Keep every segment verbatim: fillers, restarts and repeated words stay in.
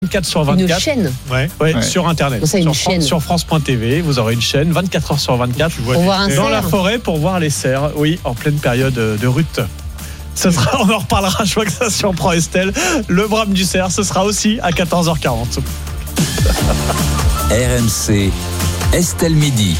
vingt-quatre sur vingt-quatre. Une chaîne. Ouais, ouais, ouais. Sur Internet. Ça, sur, Fran- sur France point T V, vous aurez une chaîne vingt-quatre heures sur vingt-quatre. Pour voir un dans cerf. la forêt pour voir les cerfs. Oui, en pleine période de rut. Ça sera, on en reparlera, je vois que ça surprend Estelle. Le brame du cerf, ce sera aussi à quatorze heures quarante. R M C, Estelle Midi.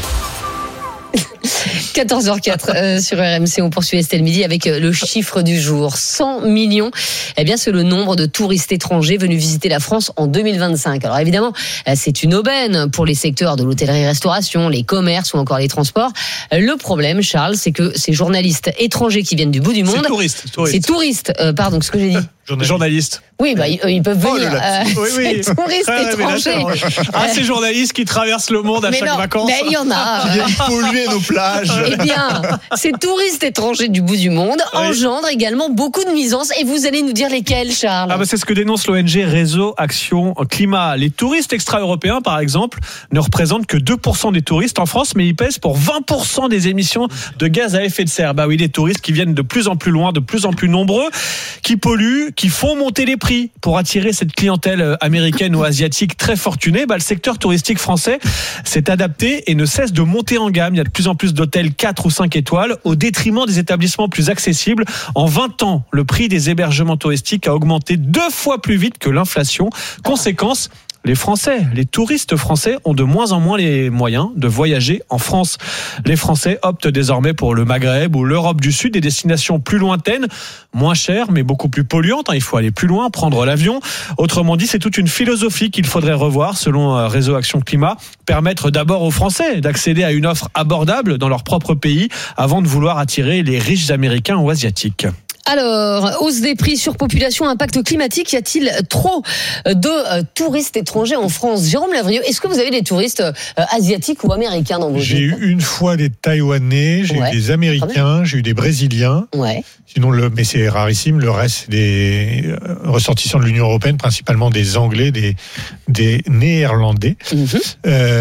quatorze heures quatre euh, sur R M C, on poursuit Estelle Midi avec euh, le chiffre du jour. cent millions, eh bien, c'est le nombre de touristes étrangers venus visiter la France en deux mille vingt-cinq. Alors évidemment, euh, c'est une aubaine pour les secteurs de l'hôtellerie-restauration, les commerces ou encore les transports. Euh, le problème, Charles, c'est que ces journalistes étrangers qui viennent du bout du monde... C'est touristes. Touriste. C'est touristes, euh, pardon, ce que j'ai dit. Journaliste. Journaliste. Oui, bah, ils, ils peuvent venir. Oh, euh, oui, oui. C'est touristes Ah, étrangers. oui. Ah, ces journalistes qui traversent le monde à mais chaque non, vacances. Mais il y en a. Qui viennent polluer nos plages. Eh bien, ces touristes étrangers du bout du monde oui. engendrent également beaucoup de nuisances. Et vous allez nous dire lesquels, Charles ? Ah bah c'est ce que dénonce l'O N G Réseau Action Climat. Les touristes extra-européens, par exemple, ne représentent que deux pour cent des touristes en France, mais ils pèsent pour vingt pour cent des émissions de gaz à effet de serre. Bah oui, les touristes qui viennent de plus en plus loin, de plus en plus nombreux, qui polluent, qui font monter les prix. Pour attirer cette clientèle américaine ou asiatique très fortunée, bah le secteur touristique français s'est adapté et ne cesse de monter en gamme. Il y a de plus en plus d'hôtels quatre ou cinq étoiles au détriment des établissements plus accessibles. En vingt ans, le prix des hébergements touristiques a augmenté deux fois plus vite que l'inflation. Conséquence, les Français, les touristes français ont de moins en moins les moyens de voyager en France. Les Français optent désormais pour le Maghreb ou l'Europe du Sud, des destinations plus lointaines, moins chères, mais beaucoup plus polluantes. Il faut aller plus loin, prendre l'avion. Autrement dit, c'est toute une philosophie qu'il faudrait revoir, selon Réseau Action Climat. Permettre d'abord aux Français d'accéder à une offre abordable dans leur propre pays, avant de vouloir attirer les riches Américains ou Asiatiques. Alors, hausse des prix, surpopulation, impact climatique, y a-t-il trop de euh, touristes étrangers en France ? Jérôme Lavrieux, est-ce que vous avez des touristes euh, asiatiques ou américains dans vos J'ai villes ? eu une fois des Taïwanais, j'ai ouais. eu des Américains, j'ai eu des Brésiliens. Ouais. Sinon, le, mais c'est rarissime. Le reste, c'est des ressortissants de l'Union européenne, principalement des Anglais, des, des Néerlandais. Mm-hmm.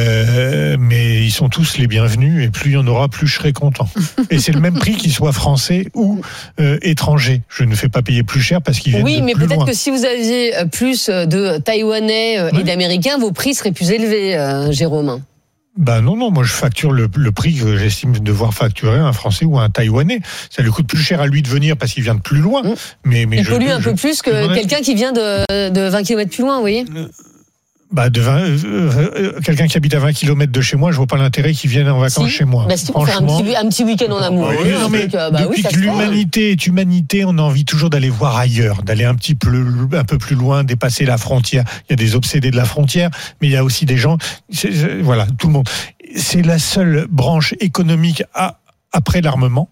Euh, mais ils sont tous les bienvenus. Et plus il y en aura, plus je serai content. Et c'est le même prix qu'ils soient français ou euh, étrangers. Je ne fais pas payer plus cher parce qu'ils viennent oui, de mais plus peut-être loin. Que si vous aviez plus de Taïwanais et ouais. d'Américains, vos prix seraient plus élevés, euh, Jérôme. Ben non, non, moi je facture le, le prix que j'estime devoir facturer à un Français ou à un Taïwanais. Ça lui coûte plus cher à lui de venir parce qu'il vient de plus loin. Mmh. Mais, mais il je, pollue je, un je, peu plus que je, quelqu'un qui vient de, de vingt kilomètres plus loin, vous voyez euh, bah de vingt, euh, euh, quelqu'un qui habite à vingt kilomètres de chez moi, je vois pas l'intérêt qu'il vienne en vacances si. chez moi. Bah, si pour faire un petit, un petit week-end en amour. Oui, non, mais euh, bah, depuis oui, que l'humanité est humanité, on a envie toujours d'aller voir ailleurs, d'aller un petit peu, un peu plus loin, dépasser la frontière. Il y a des obsédés de la frontière, mais il y a aussi des gens, c'est, c'est, voilà, tout le monde. C'est la seule branche économique à, après l'armement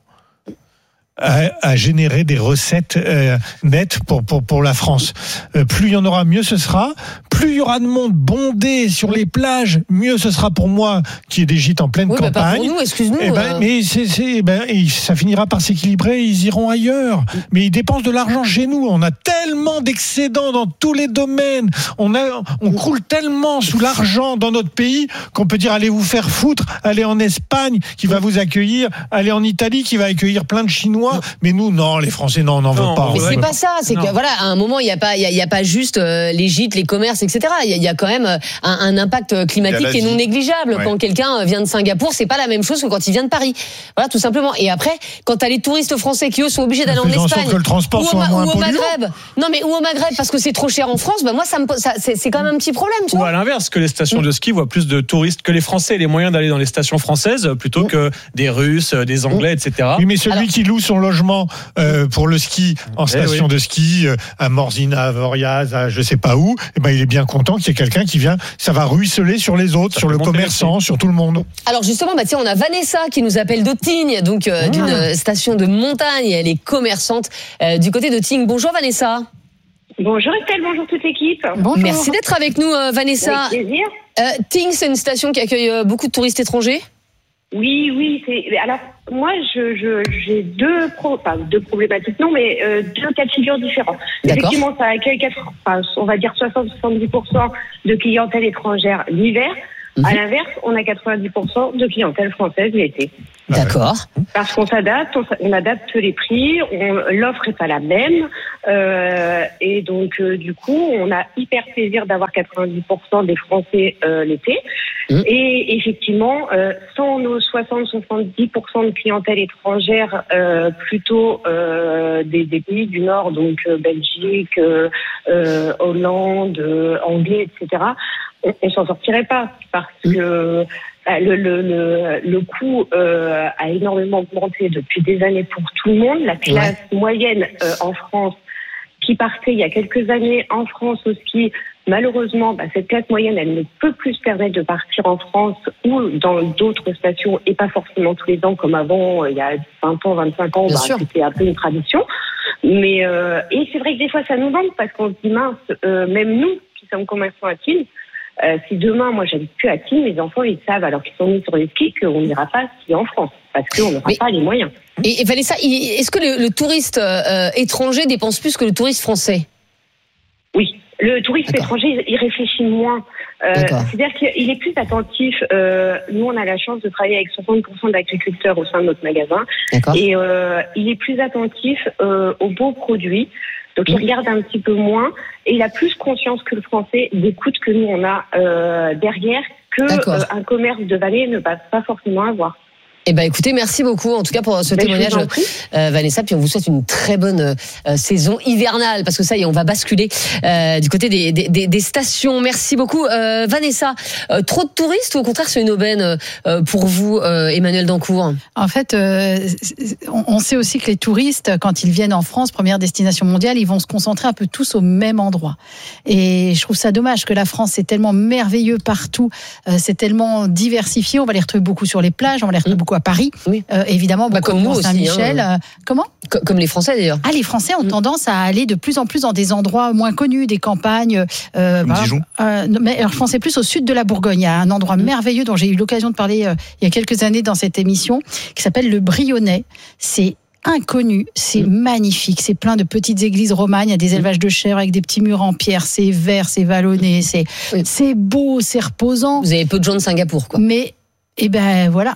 à, à générer des recettes euh, nettes pour, pour, pour la France. Euh, plus il y en aura, mieux ce sera. Plus il y aura de monde bondé sur les plages, mieux ce sera pour moi qui ai des gîtes en pleine oui, campagne. Bah pas pour nous, excuse-nous. Eh ben, euh... Mais c'est, c'est, ben, ça finira par s'équilibrer, ils iront ailleurs. Mais ils dépensent de l'argent chez nous. On a tellement d'excédents dans tous les domaines. On, a, on croule tellement sous l'argent dans notre pays qu'on peut dire allez vous faire foutre, allez en Espagne qui va vous accueillir, allez en Italie qui va accueillir plein de Chinois. Mais nous, non, les Français, non, on n'en veut pas. Mais c'est pas ça, c'est non. que voilà, à un moment, il n'y a pas, il y a, il y a pas juste euh, les gîtes, les commerces, et cetera. Il y a, il y a quand même un, un impact climatique qui est non négligeable. Ouais. Quand quelqu'un vient de Singapour, c'est pas la même chose que quand il vient de Paris. Voilà, tout simplement. Et après, quand t'as les touristes français qui eux sont obligés d'aller en Espagne que le transport ou, soit au, moins ou au Maghreb, non mais ou au Maghreb parce que c'est trop cher en France, bah moi ça me, ça, c'est, c'est quand même un petit problème. Tu ou vois à l'inverse, que les stations de ski voient plus de touristes que les Français aient les moyens d'aller dans les stations françaises plutôt que des Russes, des Anglais, et cetera. Oui, mais celui Alors, qui loue son logement euh, pour le ski en station eh oui. de ski euh, à Morzine, à Voriaz, à je sais pas où, eh ben il est bien content qu'il y ait quelqu'un qui vient. Ça va ruisseler sur les autres, ça sur le commerçant, sur tout le monde. Alors justement, bah tiens, on a Vanessa qui nous appelle de Tignes, donc euh, mmh. d'une station de montagne. Elle est commerçante euh, du côté de Tignes. Bonjour Vanessa. Bonjour Estelle, bonjour toute l'équipe. Bonjour. Merci d'être avec nous euh, Vanessa. Avec plaisir. Euh, Tignes, c'est une station qui accueille euh, beaucoup de touristes étrangers. Oui, oui. C'est... Alors, moi, je, je, j'ai deux, pro... enfin, deux problématiques, non, mais euh, deux cas de figure différents. D'accord. Effectivement, ça accueille, quatre... enfin, on va dire soixante à soixante-dix pour cent de clientèle étrangère l'hiver. Mmh. À l'inverse, on a quatre-vingt-dix pour cent de clientèle française l'été. D'accord. Parce qu'on s'adapte, on, on adapte les prix, on, l'offre est pas la même. Euh, et donc, euh, du coup, on a hyper plaisir d'avoir quatre-vingt-dix pour cent des Français euh, l'été. Mmh. Et effectivement, euh, sans nos soixante à soixante-dix pour cent de clientèle étrangère, euh, plutôt euh, des, des pays du Nord, donc euh, Belgique, euh, euh, Hollande, euh, Anglais, et cetera, on, on s'en sortirait pas parce mmh. que Le, le, le, le coût euh, a énormément augmenté depuis des années pour tout le monde. La classe ouais. moyenne euh, en France, qui partait il y a quelques années en France aussi, malheureusement, bah, cette classe moyenne, elle ne peut plus se permettre de partir en France ou dans d'autres stations et pas forcément tous les ans comme avant, il y a vingt ans, vingt-cinq ans, bah, c'était un peu une tradition. Mais euh, et c'est vrai que des fois, ça nous manque parce qu'on se dit mince, euh, même nous qui sommes commerçants à Tignes, Euh, si demain, moi, j'habite plus à Tignes, mes enfants, ils savent, alors qu'ils sont mis sur les skis, qu'on n'ira pas skier en France, parce qu'on n'aura Mais, pas les moyens. Et, et Vanessa, est-ce que le, le touriste euh, étranger dépense plus que le touriste français ? Oui. Le touriste D'accord. étranger, il réfléchit moins. Euh, c'est-à-dire qu'il est plus attentif. Euh, nous, on a la chance de travailler avec soixante pour cent d'agriculteurs au sein de notre magasin. D'accord. Et euh, il est plus attentif euh, aux beaux produits. Donc, il regarde un petit peu moins et il a plus conscience que le français des coûts que nous, on a euh, derrière que euh, un commerce de vallée ne va pas forcément avoir. Eh ben, écoutez, merci beaucoup en tout cas pour ce ben, témoignage, euh, Vanessa. Puis on vous souhaite une très bonne euh, saison hivernale parce que ça y est, on va basculer euh, du côté des, des, des stations. Merci beaucoup, euh, Vanessa. Euh, trop de touristes ou au contraire c'est une aubaine euh, pour vous, euh, Emmanuel Dancourt ? En fait, euh, on sait aussi que les touristes, quand ils viennent en France, première destination mondiale, ils vont se concentrer un peu tous au même endroit. Et je trouve ça dommage que la France, c'est tellement merveilleux partout, euh, c'est tellement diversifié. On va les retrouver beaucoup sur les plages, on va les retrouver beaucoup à Paris, oui. euh, évidemment, bah, comme nous aussi, Saint-Michel. Hein. Euh, comment ? Comme les Français d'ailleurs. Ah, les Français ont mmh. tendance à aller de plus en plus dans des endroits moins connus, des campagnes. Euh, Comme bah, Dijon. Euh, mais alors, je pensais plus au sud de la Bourgogne. Il y a un endroit mmh. merveilleux dont j'ai eu l'occasion de parler euh, il y a quelques années dans cette émission, qui s'appelle le Brionnais. C'est inconnu, c'est mmh. magnifique, c'est plein de petites églises romanes, il y a des élevages de chèvres avec des petits murs en pierre, c'est vert, c'est vallonné, c'est, oui. c'est beau, c'est reposant. Vous avez peu de gens de Singapour, quoi. Mais Eh ben voilà.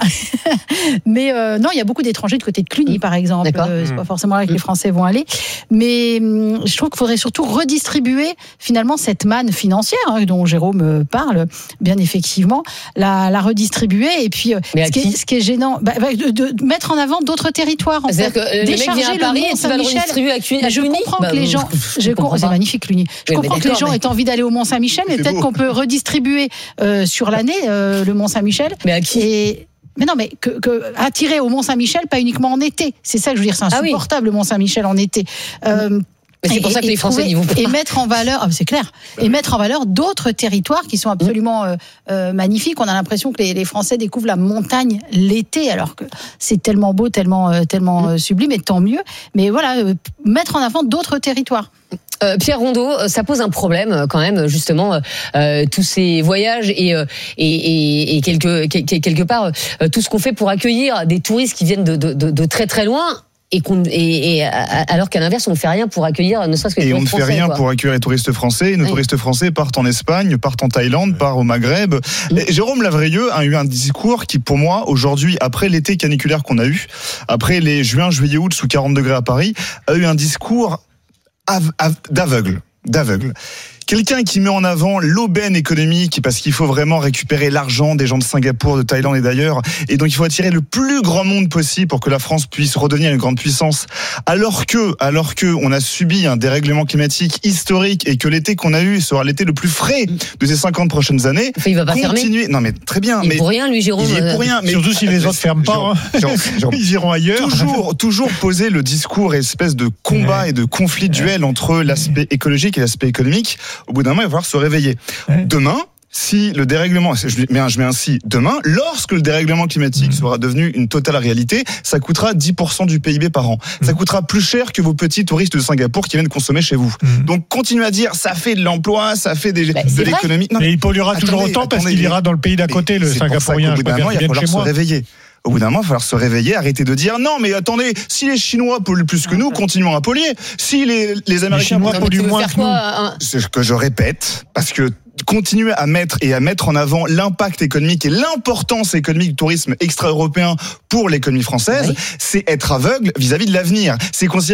Mais euh, non, il y a beaucoup d'étrangers du côté de Cluny, par exemple. Euh, c'est pas forcément là que les Français vont aller. Mais hum, je trouve qu'il faudrait surtout redistribuer finalement cette manne financière hein, dont Jérôme parle, bien effectivement, la, la redistribuer. Et puis, ce qui, est, ce qui est gênant, bah, bah, de, de mettre en avant d'autres territoires. En C'est-à-dire fait. que Décharger le mec vient à Paris et tu vas le redistribuer à Cluny. Je comprends bah, que les gens, je je comprends, c'est magnifique Cluny. Je oui, comprends que les gens mais... aient envie d'aller au Mont-Saint-Michel, mais peut-être beau. qu'on peut redistribuer euh, sur l'année euh, le Mont-Saint-Michel. Mais à qui ? Et mais non, mais que, que attirer au Mont-Saint-Michel, pas uniquement en été. C'est ça que je veux dire, c'est insupportable ah oui. le Mont-Saint-Michel en été. Euh, mais c'est pour et, ça que les Français n'y vont pas. Et mettre en valeur, ah, c'est clair, et mettre en valeur d'autres territoires qui sont absolument euh, euh, magnifiques. On a l'impression que les, les Français découvrent la montagne l'été, alors que c'est tellement beau, tellement, euh, tellement euh, sublime, et tant mieux. Mais voilà, euh, mettre en avant d'autres territoires. Euh, Pierre Rondeau, ça pose un problème quand même, justement, euh, tous ces voyages et, euh, et, et, et quelque, quelque part euh, tout ce qu'on fait pour accueillir des touristes qui viennent de, de, de, de très très loin. Et, qu'on, et, et alors qu'à l'inverse, on ne fait rien pour accueillir, ne serait-ce que les touristes français. Et on ne fait rien quoi. pour accueillir les touristes français. Et nos oui. touristes français partent en Espagne, partent en Thaïlande, partent au Maghreb. Oui. Et Jérôme Lavrieux a eu un discours qui, pour moi, aujourd'hui, après l'été caniculaire qu'on a eu, après les juin, juillet, août sous quarante degrés à Paris, a eu un discours av- av- d'aveugle. D'aveugle. Quelqu'un qui met en avant l'aubaine économique parce qu'il faut vraiment récupérer l'argent des gens de Singapour, de Thaïlande et d'ailleurs. Et donc, il faut attirer le plus grand monde possible pour que la France puisse redevenir une grande puissance. Alors que, alors que on a subi un dérèglement climatique historique et que l'été qu'on a eu sera l'été le plus frais de ces cinquante prochaines années. Enfin, il va pas continuer. fermer. Non, mais très bien. Il mais est pour rien, lui, Jérôme. Il est pour rien. Mais surtout si les autres ferment pas. Jérôme, hein. Jérôme, Jérôme. Ils iront ailleurs. Toujours, toujours poser le discours et espèce de combat ouais. et de conflit duel entre l'aspect écologique et l'aspect économique. Au bout d'un moment, il va falloir se réveiller. Ouais. Demain, si le dérèglement, je mets un, je mets un si, demain, lorsque le dérèglement climatique mmh. sera devenu une totale réalité, ça coûtera dix pour cent du P I B par an. Mmh. Ça coûtera plus cher que vos petits touristes de Singapour qui viennent consommer chez vous. Mmh. Donc, continuez à dire, ça fait de l'emploi, ça fait des, bah, de l'économie. Non, mais il polluera attendez, toujours autant attendez, parce qu'il ira dans le pays d'à côté, le Singapourien. Au bout d'un moment, il va falloir se réveiller. Au bout d'un moment, il va falloir se réveiller, arrêter de dire non, mais attendez, si les Chinois polluent plus que nous, continuons à polluer. Si les, les Américains les polluent moins que nous. Hein c'est ce que je répète, parce que continuer à mettre et à mettre en avant l'impact économique et l'importance économique du tourisme extra-européen pour l'économie française, oui. c'est être aveugle vis-à-vis de l'avenir. C'est considérer que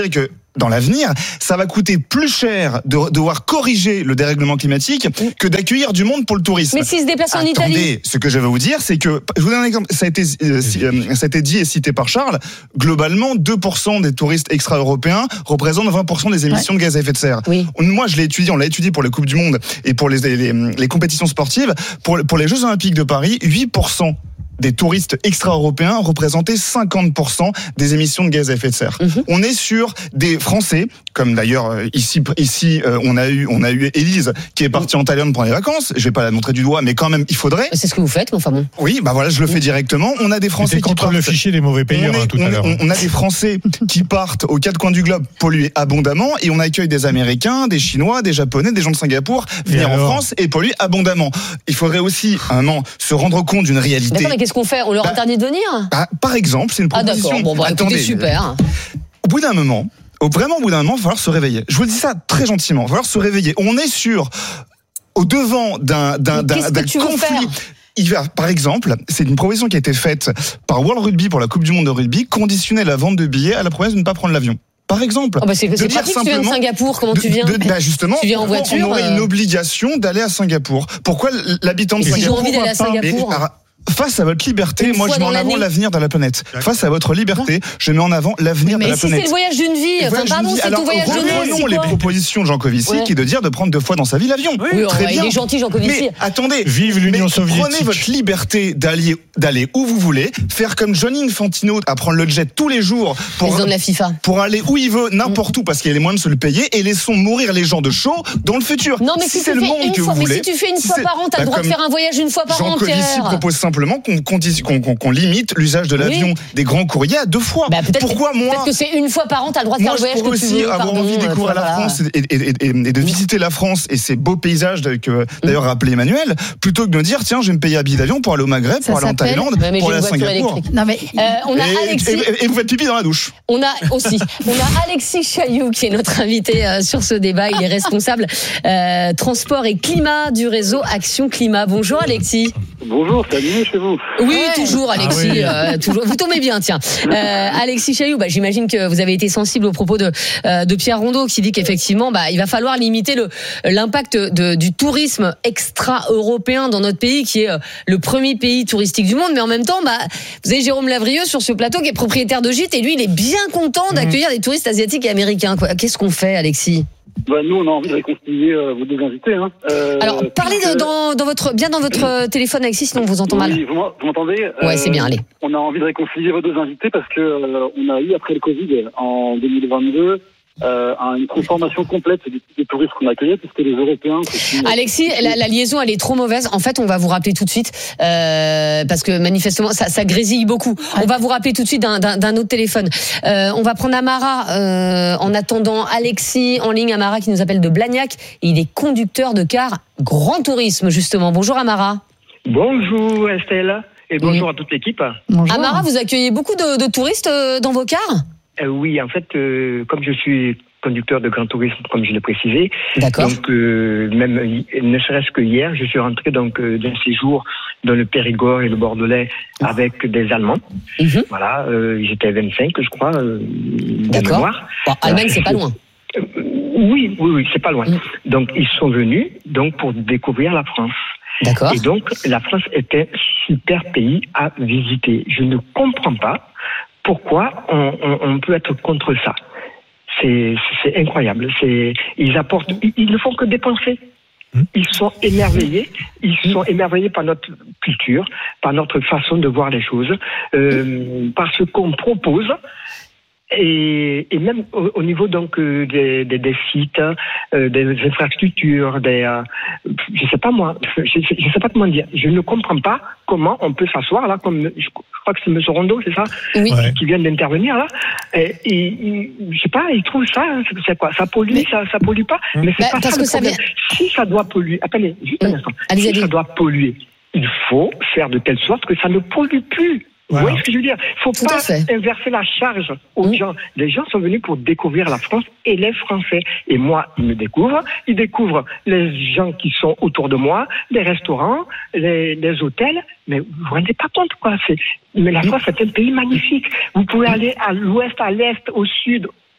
dans l'avenir, ça va coûter plus cher de devoir corriger le dérèglement climatique que d'accueillir du monde pour le tourisme. Mais s'ils se déplacent en Attendez, Italie. ce que je veux vous dire, c'est que, je vous donne un exemple, ça a été, euh, ça a été dit et cité par Charles, globalement, deux pour cent des touristes extra-européens représentent vingt pour cent des émissions ouais. de gaz à effet de serre. Oui. Moi, je l'ai étudié, on l'a étudié pour les Coupes du Monde et pour les, les, les compétitions sportives. Pour, pour les Jeux Olympiques de Paris, huit pour cent des touristes extra-européens représentaient cinquante pour cent des émissions de gaz à effet de serre. Mm-hmm. On est sur des Français, comme d'ailleurs ici, ici euh, on a eu, on a eu Élise qui est partie en Thaïlande pendant les vacances. Je vais pas la montrer du doigt, mais quand même, il faudrait. C'est ce que vous faites, mais enfin bon. Oui, bah voilà, je le fais directement. On a des Français C'était qui contre partent. le fichier des mauvais payeurs on, est, hein, tout on, à l'heure. On, on a des Français qui partent aux quatre coins du globe polluer abondamment, et on accueille des Américains, des Chinois, des Japonais, des gens de Singapour venir en France et polluer abondamment. Il faudrait aussi un moment se rendre compte d'une réalité. D'accord, mais qu'est-ce qu'on fait ? On leur bah, interdit de venir ? bah, Par exemple, c'est une proposition. Ah d'accord, bon, bah, Attendez, écoutez, super. Au bout d'un moment, au, vraiment au bout d'un moment, il va falloir se réveiller. Je vous le dis ça très gentiment, il va falloir se réveiller. On est sur, au devant d'un, d'un, d'un, d'un conflit. Il va, par exemple, c'est une proposition qui a été faite par World Rugby pour la Coupe du Monde de rugby, conditionner la vente de billets à la promesse de ne pas prendre l'avion. Par exemple, oh bah c'est, c'est pratique que tu viens de Singapour, comment de, tu viens de, bah justement, tu viens en voiture, on aurait euh... une obligation d'aller à Singapour. Pourquoi l'habitant de si Singapour j'ai envie d'aller à Singapour. Face à votre liberté, une moi je mets en avant l'avenir de la planète. Face à votre liberté, je mets en avant l'avenir mais de la si planète. Mais si c'est le voyage d'une vie, enfin pardon, c'est ton voyage de noces. Reprenons les propositions de Jancovici ouais. qui est de dire de prendre deux fois dans sa vie l'avion. Oui, oui très bien. Il est gentil Jancovici. Mais attendez, vive l'Union mais soviétique. Prenez votre liberté d'aller, d'aller où vous voulez, faire comme Gianni Infantino à prendre le jet tous les jours pour, de la FIFA. pour aller où il veut, n'importe mmh. où, parce qu'il y a les moyens de se le payer, et laissons mourir les gens de chaud dans le futur. Non, mais si, si c'est le monde que vous voulez. Mais si tu fais une fois par an, t'as le droit de faire un voyage une fois par an. Jancovici propose simplement qu'on Qu'on, qu'on, qu'on limite l'usage de l'avion oui. des grands courriers à deux fois. Bah, peut-être Pourquoi que, moi Peut-être que c'est une fois par an, t'as le droit de moi, faire le voyage que tu veux. Moi, je pourrais aussi avoir pardon, envie de découvrir la France et, et, et, et de visiter la France et ses beaux paysages que d'ailleurs rappelé Emmanuel, plutôt que de me dire tiens, je vais me payer un billet d'avion pour aller au Maghreb, ça pour aller en Thaïlande, ouais, pour aller à Singapour. Non mais euh, on a et, Alexis. Et, et vous faites pipi dans la douche. On a aussi, on a Alexis Chailloux qui est notre invité euh, sur ce débat. Il est responsable euh, transport et climat du réseau Action Climat. Bonjour Alexis. Bonjour, ça va chez vous ? Oui, ouais. toujours Alexis. Ah oui. euh, toujours. Vous tombez bien, tiens. Euh, Alexis Chailloux, bah, j'imagine que vous avez été sensible aux propos de, euh, de Pierre Rondeau qui dit qu'effectivement, bah, il va falloir limiter le, l'impact de, du tourisme extra-européen dans notre pays, qui est euh, le premier pays touristique du monde. Mais en même temps, bah, vous avez Jérôme Lavrieux sur ce plateau qui est propriétaire de gîte et lui, il est bien content d'accueillir mmh. des touristes asiatiques et américains. Quoi. Qu'est-ce qu'on fait, Alexis ? Bah, nous, on a envie de réconcilier euh, vos deux invités. Hein. Euh, Alors, parlez de, dans, dans votre, bien dans votre téléphone, Alexis, sinon on vous entend mal. Oui, vous, vous m'entendez ? Ouais, euh, c'est bien, allez. On a envie de réconcilier vos deux invités parce que euh, on a eu, après le Covid, en deux mille vingt-deux, euh, une transformation complète des, des touristes qu'on accueillait, puisque les Européens... Alexis, la, la liaison, elle est trop mauvaise. En fait, on va vous rappeler tout de suite, euh, parce que manifestement, ça, ça grésille beaucoup. On va vous rappeler tout de suite d'un, d'un, d'un autre téléphone. Euh, on va prendre Amara, euh, en attendant Alexis en ligne. Amara qui nous appelle de Blagnac. Et il est conducteur de car Grand Tourisme, justement. Bonjour Amara. Bonjour Estelle. Et bonjour mmh. à toute l'équipe. Bonjour. Amara, vous accueillez beaucoup de, de touristes dans vos cars ? Euh, oui, en fait, euh, comme je suis conducteur de grand tourisme, comme je l'ai précisé, D'accord. donc euh, même ne serait-ce que hier, je suis rentré donc euh, d'un séjour dans le Périgord et le Bordelais avec des Allemands. Mm-hmm. Voilà, euh, j'étais vingt-cinq, je crois, euh, de mémoire. Bon, Allemagne, voilà, c'est pas loin. Euh, oui, oui, oui, c'est pas loin. Mm. Donc ils sont venus donc pour découvrir la France. D'accord. Et donc la France était un super pays à visiter. Je ne comprends pas pourquoi on, on, on peut être contre ça. C'est, c'est incroyable. C'est, ils apportent, ils, ils ne font que dépenser. Ils sont émerveillés. Ils sont émerveillés par notre culture, par notre façon de voir les choses, euh, par ce qu'on propose. Et, et même au, au niveau donc euh, des, des, des sites, euh, des infrastructures, des, euh, je sais pas moi, je, je, je sais pas comment dire. Je ne comprends pas comment on peut s'asseoir là, comme je crois que c'est M. Rondeau, c'est ça, oui. qui, qui vient d'intervenir là. Et, et, et je sais pas, il trouve ça, c'est quoi, ça pollue, mais, ça, ça pollue pas. Mais c'est bah, pas ça le problème. Vient... Si ça doit polluer, attendez, juste un instant. Allez, si allez. ça doit polluer, il faut faire de telle sorte que ça ne pollue plus. Vous voyez ce que je veux dire ? Il ne faut pas inverser la charge aux mmh. gens. Les gens sont venus pour découvrir la France et les Français. Et moi, ils me découvrent. Ils découvrent les gens qui sont autour de moi, les restaurants, les, les hôtels. Mais vous ne vous rendez pas compte, quoi. C'est... Mais la France, c'est un pays magnifique. Vous pouvez aller à l'ouest, à l'est, au sud,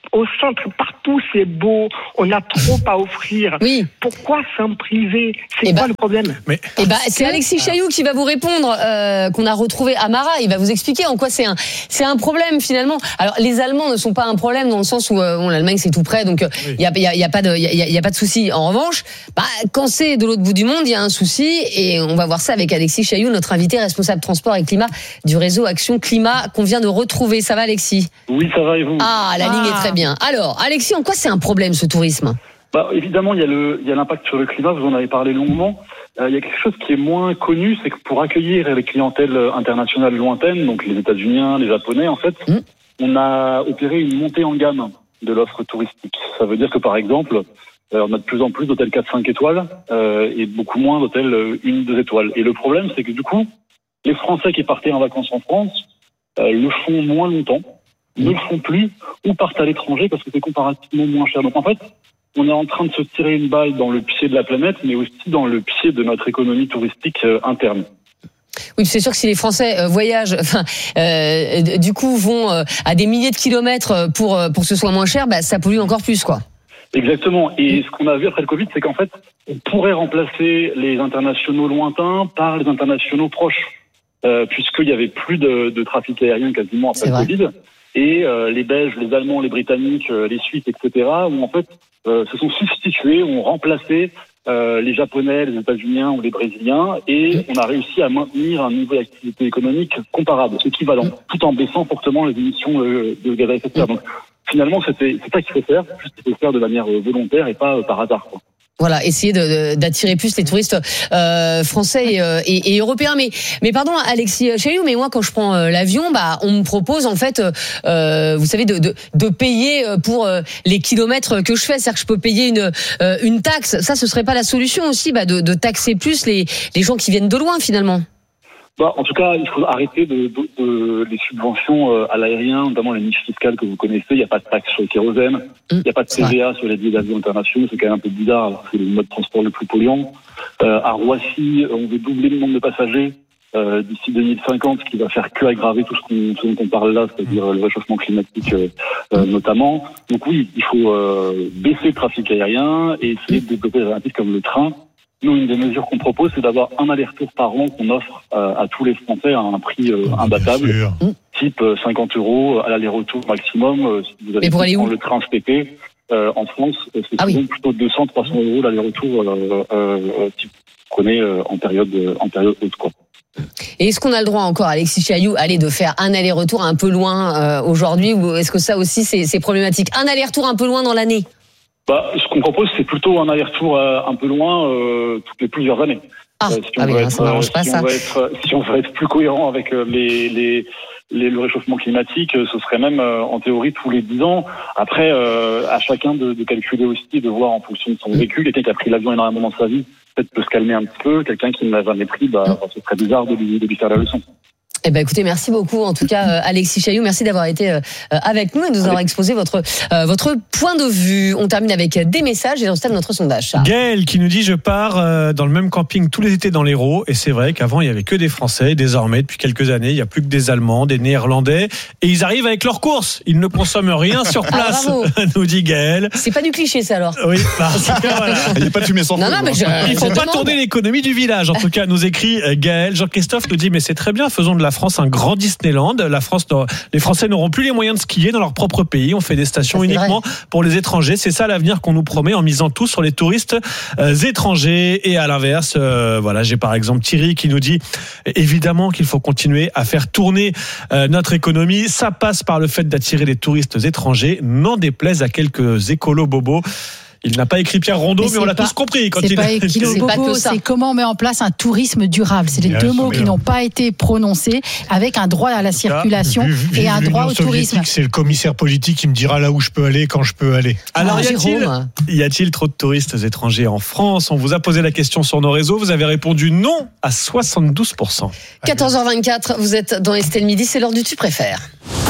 au centre, partout c'est beau, on a trop à offrir. Oui. Pourquoi s'en priver? C'est eh quoi bah, le problème? mais... eh bah, c'est Alexis Chailloux qui va vous répondre, euh, qu'on a retrouvé à Mara. Il va vous expliquer en quoi c'est un, c'est un problème finalement. Alors les Allemands ne sont pas un problème dans le sens où euh, bon, l'Allemagne c'est tout près, donc il oui. y, a, y, a, y a pas de, y a, y a pas de souci. En revanche, bah, quand c'est de l'autre bout du monde, il y a un souci, et on va voir ça avec Alexis Chailloux, notre invité responsable transport et climat du réseau Action Climat qu'on vient de retrouver. Ça va, Alexis? Oui, ça va, et vous? Ah, la ah. ligne est très bien. Alors, Alexis, en quoi c'est un problème ce tourisme? Bah, évidemment, il y a le, il y a l'impact sur le climat. Vous en avez parlé longuement. Euh, il y a quelque chose qui est moins connu, c'est que pour accueillir les clientèles internationales lointaines, donc les États-Unis, les Japonais, en fait, mmh. on a opéré une montée en gamme de l'offre touristique. Ça veut dire que, par exemple, euh, on a de plus en plus d'hôtels quatre cinq étoiles euh, et beaucoup moins d'hôtels une deux étoiles. Et le problème, c'est que du coup, les Français qui partaient en vacances en France euh, le font moins longtemps, ne le font plus, ou partent à l'étranger parce que c'est comparativement moins cher. Donc en fait, on est en train de se tirer une balle dans le pied de la planète, mais aussi dans le pied de notre économie touristique euh, interne. Oui, c'est sûr que si les Français euh, voyagent, enfin, euh, du coup, vont euh, à des milliers de kilomètres pour pour que ce soit moins cher, bah, ça pollue encore plus, quoi. Exactement. Et ce qu'on a vu après le Covid, c'est qu'en fait, on pourrait remplacer les internationaux lointains par les internationaux proches, euh, puisqu'il y avait plus de, de trafic aérien quasiment après le Covid. Et euh, les Belges, les Allemands, les Britanniques, euh, les Suisses, et cetera, où en fait euh, se sont substitués, ont remplacé euh, les Japonais, les États-Unis ou les Brésiliens, et on a réussi à maintenir un niveau d'activité économique comparable, équivalent, tout en baissant fortement les émissions euh, de gaz à effet de serre. Donc finalement, c'était, c'est ça qu'il faut faire, juste qu'il faut faire de manière volontaire et pas euh, par hasard, quoi. Voilà, essayer de, de, d'attirer plus les touristes euh, français et, euh, et, et européens. Mais, mais pardon, Alexis Chailloux, mais moi, quand je prends euh, l'avion, bah, on me propose en fait, euh, vous savez, de, de, de payer pour euh, les kilomètres que je fais. C'est-à-dire que je peux payer une, euh, une taxe. Ça, ce serait pas la solution aussi, bah, de, de taxer plus les, les gens qui viennent de loin, finalement. Bah, en tout cas, il faut arrêter de, de, de les subventions euh, à l'aérien, notamment les niches fiscales que vous connaissez. Il n'y a pas de taxe sur le kérosène, il mmh, n'y a pas de T V A sur les billets d'avion internationaux. C'est quand même un peu bizarre, alors que c'est le mode de transport le plus polluant. Euh, à Roissy, on veut doubler le nombre de passagers euh, d'ici deux mille cinquante, ce qui va faire que aggraver tout ce, qu'on, ce dont on parle là, c'est-à-dire le réchauffement climatique euh, euh, notamment. Donc oui, il faut euh, baisser le trafic aérien et essayer de développer des alternatives comme le train. Nous, une des mesures qu'on propose, c'est d'avoir un aller-retour par an qu'on offre euh, à tous les Français à un prix euh, imbattable, type euh, cinquante euros à l'aller-retour maximum. Euh, si vous avez pour aller où le train cet été, euh, en France, c'est ah oui. plutôt deux cents à trois cents euros l'aller-retour, euh, euh, type prenez euh, en période euh, en période haute, quoi. Et est-ce qu'on a le droit encore, Alexis Chailloux, allez, de faire un aller-retour un peu loin euh, aujourd'hui, ou est-ce que ça aussi c'est, c'est problématique? Un aller-retour un peu loin dans l'année? Bah, ce qu'on propose, c'est plutôt un aller-retour euh, un peu loin euh, toutes les plusieurs années. Ah, euh, si on ah oui, être, ça m'arrange pas, si ça. On veut être, si on veut être plus cohérent avec euh, les, les, les, le réchauffement climatique, euh, ce serait même euh, en théorie tous les dix ans. Après, euh, à chacun de, de calculer aussi, de voir en fonction de son vécu. Quelqu'un qui a pris l'avion énormément dans sa vie, peut-être peut se calmer un petit peu. Quelqu'un qui ne l'a jamais pris, bah, mmh. ce serait bizarre de lui, de lui faire la leçon. Eh ben écoutez, merci beaucoup en tout cas euh, Alexis Chailloux, merci d'avoir été euh, avec nous et de nous avoir exposé votre euh, votre point de vue. On termine avec des messages et on stade notre sondage. Charles. Gaël qui nous dit je pars euh, dans le même camping tous les étés dans l'Hérault, et c'est vrai qu'avant il y avait que des Français, désormais depuis quelques années il y a plus que des Allemands, des Néerlandais, et ils arrivent avec leurs courses, ils ne consomment rien sur place. Ah, nous dit Gaël. C'est pas du cliché ça alors. Oui. Bah, voilà. Il n'y a pas de fumée sans feu. Non, non, mais je, il faut je pas demande. tourner l'économie du village. En tout cas, nous écrit Gaël. Jean-Christophe nous dit mais c'est très bien, faisons de la France un grand Disneyland. La France, les Français n'auront plus les moyens de skier dans leur propre pays. On fait des stations uniquement vrai. Pour les étrangers. C'est ça l'avenir qu'on nous promet en misant tout sur les touristes euh, étrangers. Et à l'inverse, euh, voilà, j'ai par exemple Thierry qui nous dit évidemment qu'il faut continuer à faire tourner euh, notre économie. Ça passe par le fait d'attirer les touristes étrangers. N'en déplaise à quelques écolos bobos. Il n'a pas écrit Pierre Rondeau, mais, mais on l'a pas, tous compris. Quand c'est il pas équilo bobo, c'est comment on met en place un tourisme durable. C'est les bien deux mots qui n'ont pas été prononcés, avec un droit à la circulation vu, vu, et un droit au tourisme. C'est le commissaire politique qui me dira là où je peux aller, quand je peux aller. Alors, ah, y a-t-il, y a-t-il trop de touristes étrangers en France? On vous a posé la question sur nos réseaux. Vous avez répondu non à soixante-douze pour cent. quatorze heures vingt-quatre, vous êtes dans Estelle Midi, c'est l'heure du Tu préfères.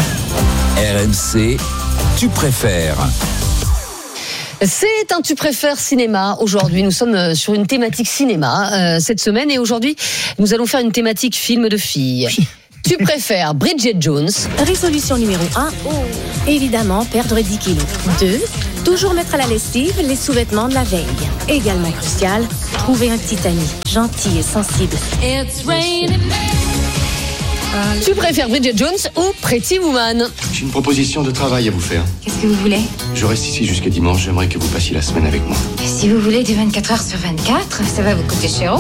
R M C, Tu préfères. C'est un Tu préfères cinéma. Aujourd'hui, nous sommes sur une thématique cinéma euh, cette semaine, et aujourd'hui, nous allons faire une thématique film de filles. Tu préfères Bridget Jones? Résolution numéro un, oh. Évidemment, perdre dix kilos. deux. Toujours mettre à la lessive les sous-vêtements de la veille. Également crucial, trouver un petit ami, gentil et sensible. Tu préfères Bridget Jones ou Pretty Woman? J'ai une proposition de travail à vous faire. Qu'est-ce que vous voulez? Je reste ici jusqu'à dimanche, j'aimerais que vous passiez la semaine avec moi. Et si vous voulez du vingt-quatre heures sur vingt-quatre, ça va vous coûter cher.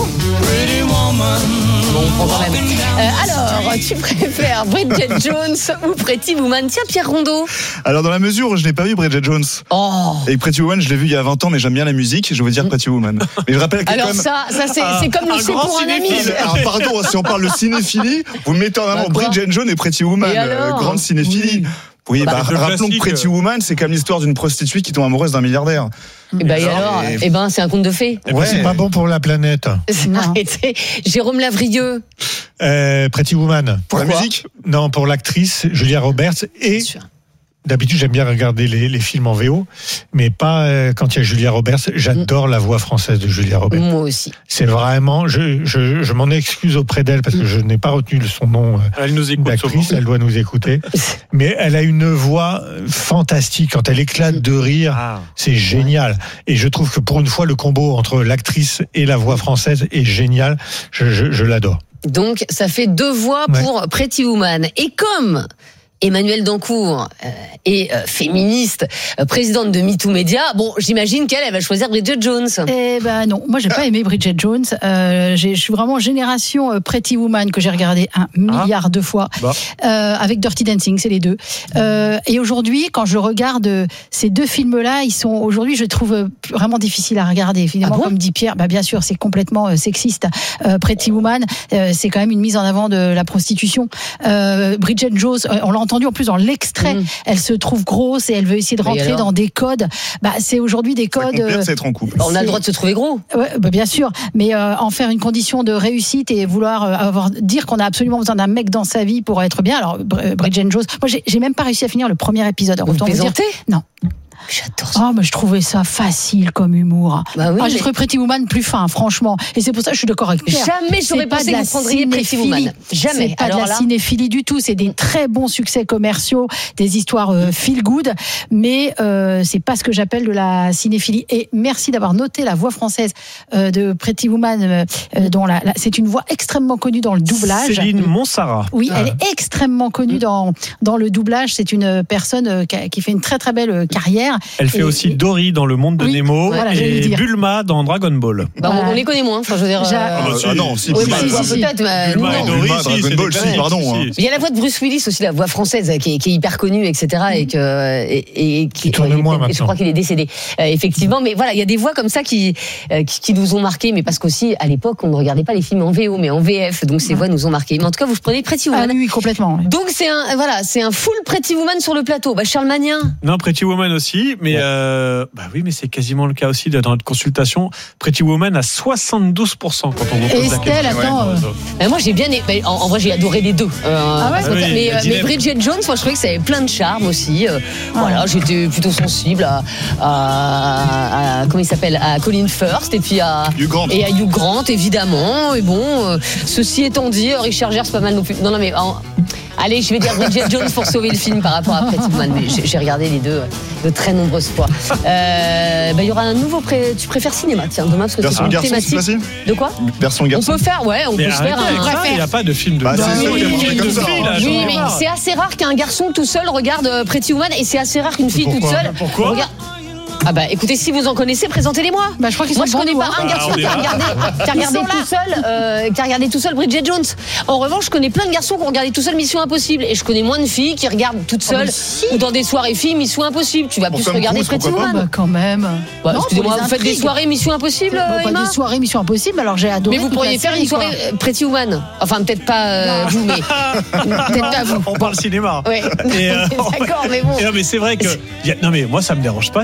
Bon, problème. Euh, alors, tu préfères Bridget Jones ou Pretty Woman? Tiens, Pierre Rondeau. Alors, dans la mesure où je n'ai pas vu Bridget Jones, oh. et Pretty Woman, je l'ai vu il y a vingt ans, mais j'aime bien la musique, je veux dire Pretty Woman. Mais je rappelle que alors comme... ça, ça c'est, c'est comme le c'est pour un ami. Alors, pardon, si on parle de cinéphilie, vous mettez en avant bah, Bridget Jones et Pretty Woman, euh, grande cinéphilie. Oui, oui bah, bah, rappelons que Pretty Woman, c'est comme l'histoire d'une prostituée qui tombe amoureuse d'un milliardaire. Et ben, et alors, et... Eh ben, c'est un conte de fées. Ouais. C'est pas bon pour la planète. Arrêtez. Jérôme Lavrieux. Euh, Pretty Woman. Pour Pourquoi? La musique? Non, pour l'actrice Julia Roberts et. D'habitude, j'aime bien regarder les, les films en V O, mais pas euh, quand il y a Julia Roberts. J'adore mmh. la voix française de Julia Roberts. Moi aussi. C'est vraiment, je, je, je m'en excuse auprès d'elle parce que je n'ai pas retenu son nom. Euh, elle nous écoute d'actrice, souvent. Elle doit nous écouter. Mais elle a une voix fantastique. Quand elle éclate de rire, ah. c'est génial. Et je trouve que pour une fois, le combo entre l'actrice et la voix française est génial. Je, je, je l'adore. Donc, ça fait deux voix ouais. pour Pretty Woman. Et comme Emmanuelle Dancourt euh, est euh, féministe, euh, présidente de MeToo Média. Bon, j'imagine qu'elle, elle va choisir Bridget Jones. Eh ben non, moi j'ai pas aimé Bridget Jones. Euh, je suis vraiment génération euh, Pretty Woman que j'ai regardé un milliard ah. de fois bah. euh, avec Dirty Dancing, c'est les deux. Euh, et aujourd'hui, quand je regarde ces deux films-là, ils sont aujourd'hui, je trouve vraiment difficiles à regarder. Finalement, ah bon comme dit Pierre, bah bien sûr, c'est complètement euh, sexiste. Euh, Pretty Woman, euh, c'est quand même une mise en avant de la prostitution. Euh, Bridget Jones, euh, on l'a entendu en plus dans l'extrait, mmh. elle se trouve grosse et elle veut essayer de rentrer dans des codes. Bah, c'est aujourd'hui des codes. Ça complique, c'est être en couple. On a le droit de se trouver gros. Ouais, bah, bien sûr, mais euh, en faire une condition de réussite et vouloir euh, avoir dire qu'on a absolument besoin d'un mec dans sa vie pour être bien. Alors Bridget Jones, moi j'ai, j'ai même pas réussi à finir le premier épisode. Vous plaisantez ? Non. J'adore ça. Oh, mais je trouvais ça facile comme humour. Bah oui, ah, mais... j'ai trouvé Pretty Woman plus fin, franchement. Et c'est pour ça que je suis d'accord avec Pierre. Jamais j'aurais pensé que vous prendriez Pretty Woman. Jamais. C'est pas Alors de la là... cinéphilie du tout. C'est des très bons succès commerciaux, des histoires euh, feel good, mais euh, c'est pas ce que j'appelle de la cinéphilie. Et merci d'avoir noté la voix française euh, de Pretty Woman, euh, dont la, la, c'est une voix extrêmement connue dans le doublage. Céline Monsara. Oui, ah. elle est extrêmement connue dans dans le doublage. C'est une personne euh, qui, a, qui fait une très très belle carrière. Elle fait et, aussi Dory dans Le Monde de oui, Nemo voilà, et Bulma dans Dragon Ball. Bah, on, on les connaît moins. Enfin, je veux dire. Ah, bah, si. ah non, si. Oui, Bulma, bah, si, peut-être. Bah, Bulma et Dory, Bulma, Dragon Ball, si, pardon. Hein. Il y a la voix de Bruce Willis aussi, la voix française, qui est, qui est hyper connue, et cetera, et que et, et qui il tourne moins maintenant. Je crois qu'il est décédé, euh, effectivement. Mais voilà, il y a des voix comme ça qui, euh, qui qui nous ont marqué, mais parce qu'aussi à l'époque, on ne regardait pas les films en V O, mais en V F, donc ces voix nous ont marqué. Mais en tout cas, vous prenez Pretty Woman. Ah oui, complètement. Donc c'est un voilà, c'est un full Pretty Woman sur le plateau. Bah, Charles Magnin. Non, Pretty Woman aussi, mais ouais. euh, bah oui, mais c'est quasiment le cas aussi dans notre consultation. Pretty Woman à soixante-douze pour cent quand on vous pose Estelle, la question. attends. Ouais, euh... euh, moi j'ai bien aimé, en, en vrai j'ai adoré les deux. Euh, ah ouais, mais, oui, mais, mais Bridget Jones, moi je trouvais que ça avait plein de charme aussi. Euh, ah. Voilà, j'étais plutôt sensible à, à, à comment il s'appelle, à Colin Firth et puis à Hugh Grant. et à Hugh Grant évidemment. Et bon, euh, ceci étant dit, Richard Gere c'est pas mal non plus. Non non mais en, allez, je vais dire Bridget Jones pour sauver le film par rapport à Pretty Woman. Mais j'ai, j'ai regardé les deux de très nombreuses fois. Euh, bah, il y aura un nouveau pré... Tu préfères cinéma, tiens, demain parce que version c'est une garçon, thématique. C'est de quoi version garçon. On peut faire, ouais, on mais peut se faire un. Il n'y a pas de film de. Bah, c'est sûr, oui, il y a un comme ça. Oui, mais c'est assez rare qu'un garçon tout seul regarde Pretty Woman et c'est assez rare qu'une fille Pourquoi toute seule. Pourquoi regarde... Ah bah écoutez, si vous en connaissez, présentez-les-moi. Bah, je crois qu'ils Moi sont je connais bons, pas hein. un garçon ah, qui a regardé, qui a regardé tout seul, euh, qui a regardé tout seul Bridget Jones. En revanche, je connais plein de garçons qui ont regardé tout seul Mission Impossible et je connais moins de filles qui regardent toutes seules oh, si. ou dans des soirées filles Mission Impossible. Tu vas bon, plus regarder Cruise, Pretty Woman. Bah, quand même. Bah, non, excusez-moi, vous faites des soirées Mission Impossible, bah, Emma ? Des soirées Mission Impossible. Alors j'ai adoré. Mais vous pourriez faire une soirée quoi. Pretty Woman. Enfin peut-être pas euh, vous, mais peut-être pas vous. On parle cinéma. Ouais. Et, euh, D'accord, mais bon. Et non, mais c'est vrai que y a, non mais moi ça me dérange pas de regarder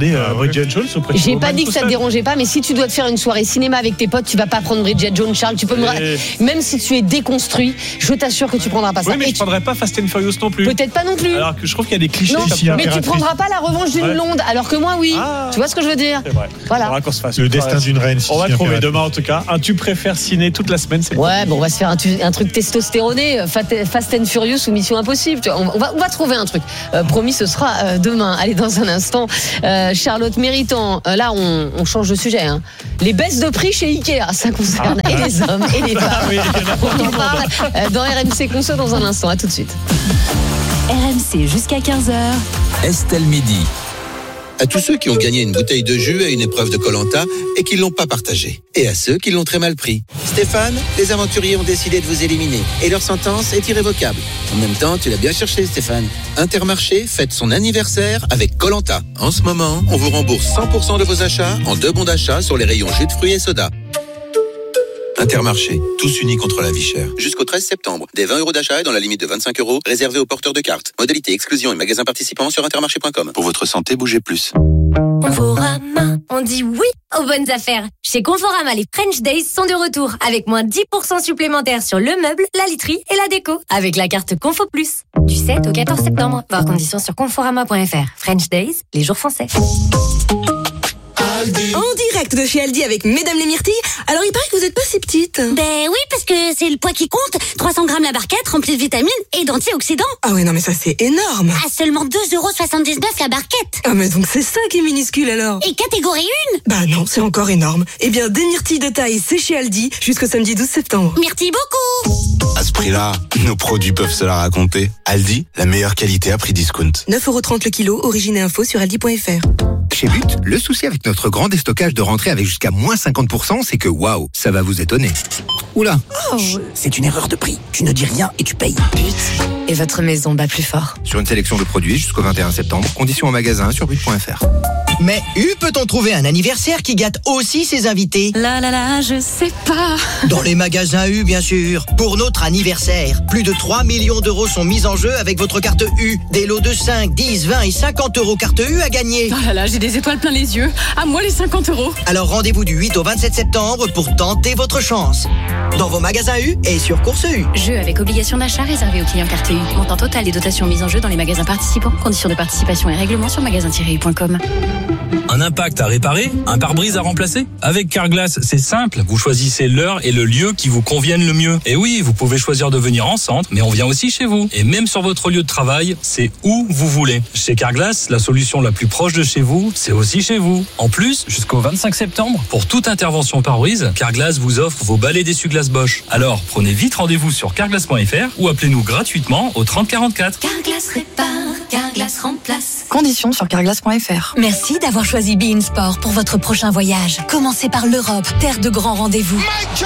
regarder euh, Bridget Jones ou J'ai pas dit que ça te dérangeait pas, mais si tu dois te faire une soirée cinéma avec tes potes, tu vas pas prendre Bridget Jones, Charles. Tu peux me... Même si tu es déconstruit, je t'assure que tu prendras pas ça. Oui, mais Et je tu... prendrais pas Fast and Furious non plus. Peut-être pas non plus. Alors que je trouve qu'il y a des clichés. Non, si mais tu prendras pas la revanche d'une ouais. blonde, alors que moi, oui. Ah, tu vois ce que je veux dire? C'est vrai. Voilà. On se fasse le destin d'une reine. On va trouver demain en tout cas. Un tu préfères ciné toute la semaine. C'est ouais, bon, on va se faire un, tu... un truc testostéroné, Fast and Furious ou Mission Impossible. Tu vois, on, va, on va trouver un truc. Euh, promis, ce sera euh, demain. Allez, dans un instant, euh, Charlotte Méritant. Euh, là, on, on change de sujet. Hein. Les baisses de prix chez Ikea, ça concerne ah. et les hommes et les femmes. Oui, on en parle euh, dans R M C Conso dans un instant. À tout de suite. R M C jusqu'à quinze heures. Estelle Midi. À tous ceux qui ont gagné une bouteille de jus à une épreuve de Koh-Lanta et qui ne l'ont pas partagée. Et à ceux qui l'ont très mal pris. Stéphane, les aventuriers ont décidé de vous éliminer. Et leur sentence est irrévocable. En même temps, tu l'as bien cherché, Stéphane. Intermarché fête son anniversaire avec Koh-Lanta. En ce moment, on vous rembourse cent pour cent de vos achats en deux bons d'achat sur les rayons jus de fruits et soda. Intermarché, tous unis contre la vie chère. Jusqu'au treize septembre, des vingt euros d'achat et dans la limite de vingt-cinq euros, réservés aux porteurs de cartes. Modalité exclusion et magasins participants sur intermarché point com. Pour votre santé, bougez plus. Conforama, on dit oui aux bonnes affaires. Chez Conforama, les French Days sont de retour avec moins dix pour cent supplémentaires sur le meuble, la literie et la déco avec la carte Confo Plus. Du sept au quatorze septembre. Voir conditions sur conforama point f r. French Days, les jours français. En direct de chez Aldi avec Mesdames les Myrtilles. Alors il paraît que vous êtes pas si petite. Ben oui, parce que c'est le poids qui compte. trois cents grammes la barquette, remplie de vitamines et d'antioxydants. Ah ouais, non mais ça c'est énorme. À seulement deux euros soixante-dix-neuf la barquette. Ah mais donc c'est ça qui est minuscule alors. Et catégorie un. Bah non, c'est encore énorme. Eh bien, des myrtilles de taille, c'est chez Aldi jusqu'au samedi douze septembre. Myrtilles beaucoup. À ce prix-là, nos produits peuvent se la raconter. Aldi, la meilleure qualité à prix discount. neuf euros trente le kilo, origine et info sur aldi point f r. Chez But, le souci avec notre grand déstockage de rentrée avec jusqu'à moins cinquante pour cent, c'est que waouh, ça va vous étonner. Oula, oh. C'est une erreur de prix. Tu ne dis rien et tu payes. But, et votre maison bat plus fort. Sur une sélection de produits jusqu'au vingt et un septembre, conditions en magasin sur but point f r. Mais U peut-on trouver un anniversaire qui gâte aussi ses invités? Là là là, je sais pas. Dans les magasins U, bien sûr. Pour notre anniversaire, plus de trois millions d'euros sont mis en jeu avec votre carte U. Des lots de cinq, dix, vingt et cinquante euros carte U à gagner. Oh là là, j'ai des étoiles plein les yeux. À moi les cinquante euros. Alors rendez-vous du huit au vingt-sept septembre pour tenter votre chance. Dans vos magasins U et sur Course U. Jeu avec obligation d'achat réservé aux clients carte U. Montant total des dotations mises en jeu dans les magasins participants. Conditions de participation et règlements sur magasin tiret u point com. Un impact à réparer, un pare-brise à remplacer. Avec Carglass, c'est simple. Vous choisissez l'heure et le lieu qui vous conviennent le mieux. Et oui, vous pouvez choisir de venir en centre, mais on vient aussi chez vous. Et même sur votre lieu de travail, c'est où vous voulez. Chez Carglass, la solution la plus proche de chez vous, c'est aussi chez vous. En plus, jusqu'au vingt-cinq septembre, pour toute intervention pare-brise, Carglass vous offre vos balais d'essuie-glace Bosch. Alors, prenez vite rendez-vous sur carglass point f r ou appelez-nous gratuitement au trente quarante-quatre. Carglass répare, Carglass remplace. Conditions sur carglass point f r. Merci d'avoir choisi Bein Sport pour votre prochain voyage. Commencez par l'Europe, terre de grands rendez-vous.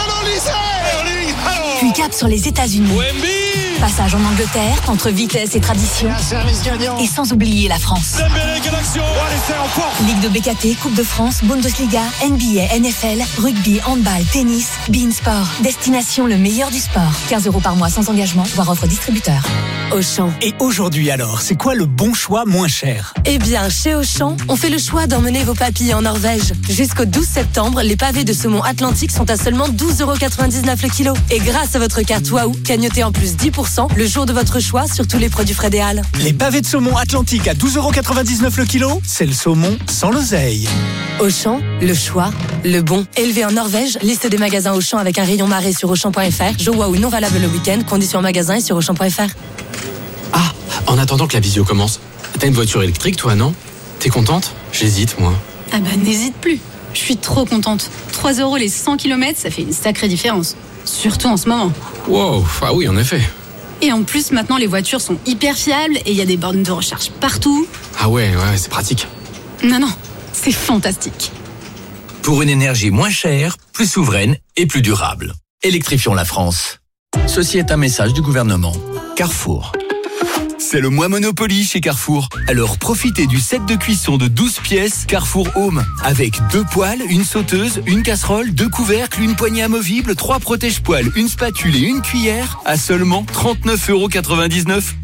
Puis cap sur les États-Unis. Passage en Angleterre, entre vitesse et tradition. Et sans oublier la France. Ligue de B K T, Coupe de France, Bundesliga, N B A, N F L, rugby, handball, tennis, Bein Sport. Destination le meilleur du sport. quinze euros par mois sans engagement, voire offre distributeur. Auchan. Et aujourd'hui alors, c'est quoi le bon choix moins cher? Eh bien, chez Auchan, on fait le choix d'emmener vos papilles en Norvège. Jusqu'au douze septembre, les pavés de saumon Atlantique sont à seulement douze euros quatre-vingt-dix-neuf le kilo. Et grâce à votre carte Waouh, cagnotez en plus dix pour cent le jour de votre choix sur tous les produits frais des Halles. Les pavés de saumon Atlantique à douze euros quatre-vingt-dix-neuf le kilo, c'est le saumon sans l'oseille. Auchan, le choix, le bon. Élevé en Norvège, liste des magasins Auchan avec un rayon marée sur auchan point f r. Joe Waouh non valable le week-end, conditions en magasin et sur auchan point f r. Ah, en attendant que la visio commence, t'as une voiture électrique toi, non? T'es contente? J'hésite, moi. Ah bah n'hésite plus. Je suis trop contente. trois euros les cent kilomètres, ça fait une sacrée différence. Surtout en ce moment. Wow, ah oui, en effet. Et en plus, maintenant, les voitures sont hyper fiables et il y a des bornes de recharge partout. Ah ouais, ouais, c'est pratique. Non, non, c'est fantastique. Pour une énergie moins chère, plus souveraine et plus durable. Électrifions la France. Ceci est un message du gouvernement. Carrefour. C'est le mois Monopoly chez Carrefour. Alors profitez du set de cuisson de douze pièces Carrefour Home. Avec deux poêles, une sauteuse, une casserole, deux couvercles, une poignée amovible, trois protège-poêles, une spatule et une cuillère à seulement trente-neuf euros quatre-vingt-dix-neuf.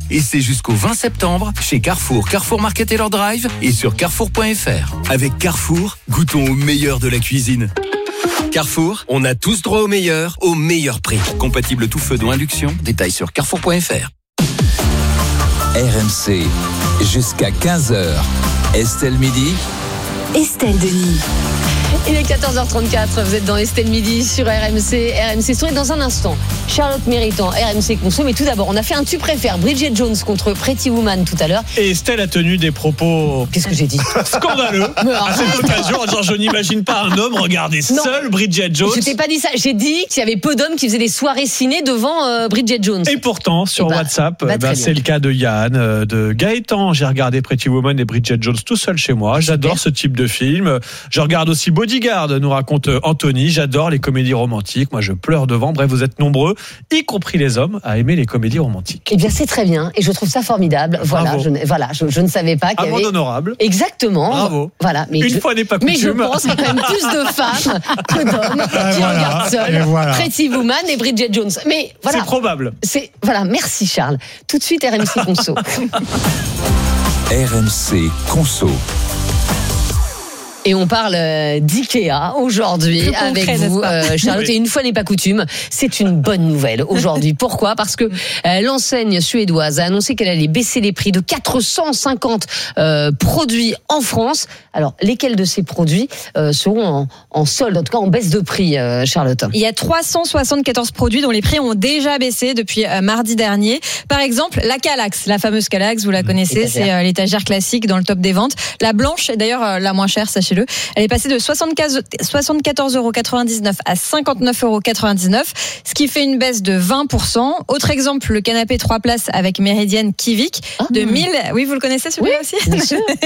Et c'est jusqu'au vingt septembre chez Carrefour, Carrefour Market Taylor Drive et sur carrefour point f r. Avec Carrefour, goûtons au meilleur de la cuisine. Carrefour, on a tous droit au meilleur, au meilleur prix. Compatible tout feu dont induction, détails sur carrefour point f r. R M C, jusqu'à quinze heures. Estelle Midi. Estelle Denis. Il est quatorze heures trente-quatre, vous êtes dans Estelle Midi sur R M C, R M C Story. Dans un instant, Charlotte Méritant, R M C Conso. Mais tout d'abord, on a fait un tu préfères Bridget Jones contre Pretty Woman tout à l'heure. Et Estelle a tenu des propos... Qu'est-ce que j'ai dit? Scandaleux. À cette occasion, genre, je n'imagine pas un homme regarder non. seul Bridget Jones. Je t'ai pas dit ça, j'ai dit qu'il y avait peu d'hommes qui faisaient des soirées ciné devant euh, Bridget Jones. Et pourtant, sur et bah, WhatsApp, bah, bah, c'est le cas de Yann, de Gaëtan. J'ai regardé Pretty Woman et Bridget Jones tout seul chez moi. J'adore Super. ce type de film. Je regarde aussi Bodyguard, nous raconte Anthony. J'adore les comédies romantiques. Moi, je pleure devant. Bref, vous êtes nombreux, y compris les hommes, à aimer les comédies romantiques. Eh bien, c'est très bien. Et je trouve ça formidable. Voilà, je, voilà je, je ne savais pas qu'il y avait... honorable. Exactement. Bravo. Voilà. Mais Une je... fois n'est pas coutume. Mais je pense qu'il y a quand même plus de femmes que d'hommes ah, qui voilà. regardent seuls voilà. Pretty Woman et Bridget Jones. Mais voilà. C'est probable. C'est... Voilà. Merci, Charles. Tout de suite, R M C Conso. R M C Conso. Et on parle d'IKEA aujourd'hui avec concret, vous, euh, Charlotte. Oui. Et une fois n'est pas coutume, c'est une bonne nouvelle aujourd'hui. Pourquoi ? Parce que euh, l'enseigne suédoise a annoncé qu'elle allait baisser les prix de quatre cent cinquante euh, produits en France. Alors, lesquels de ces produits euh, seront en, en solde, en tout cas en baisse de prix, euh, Charlotte ? Il y a trois cent soixante-quatorze produits dont les prix ont déjà baissé depuis euh, mardi dernier. Par exemple, la Kallax, la fameuse Kallax, vous la connaissez, l'étagère. c'est euh, l'étagère classique dans le top des ventes. La blanche est d'ailleurs euh, la moins chère, sachez-le. Elle est passée de soixante-quatorze euros quatre-vingt-dix-neuf à cinquante-neuf euros quatre-vingt-dix-neuf, ce qui fait une baisse de vingt pour cent. Autre exemple, le canapé trois places avec Méridienne Kivik ah. de mille, oui vous le connaissez celui-là oui, aussi,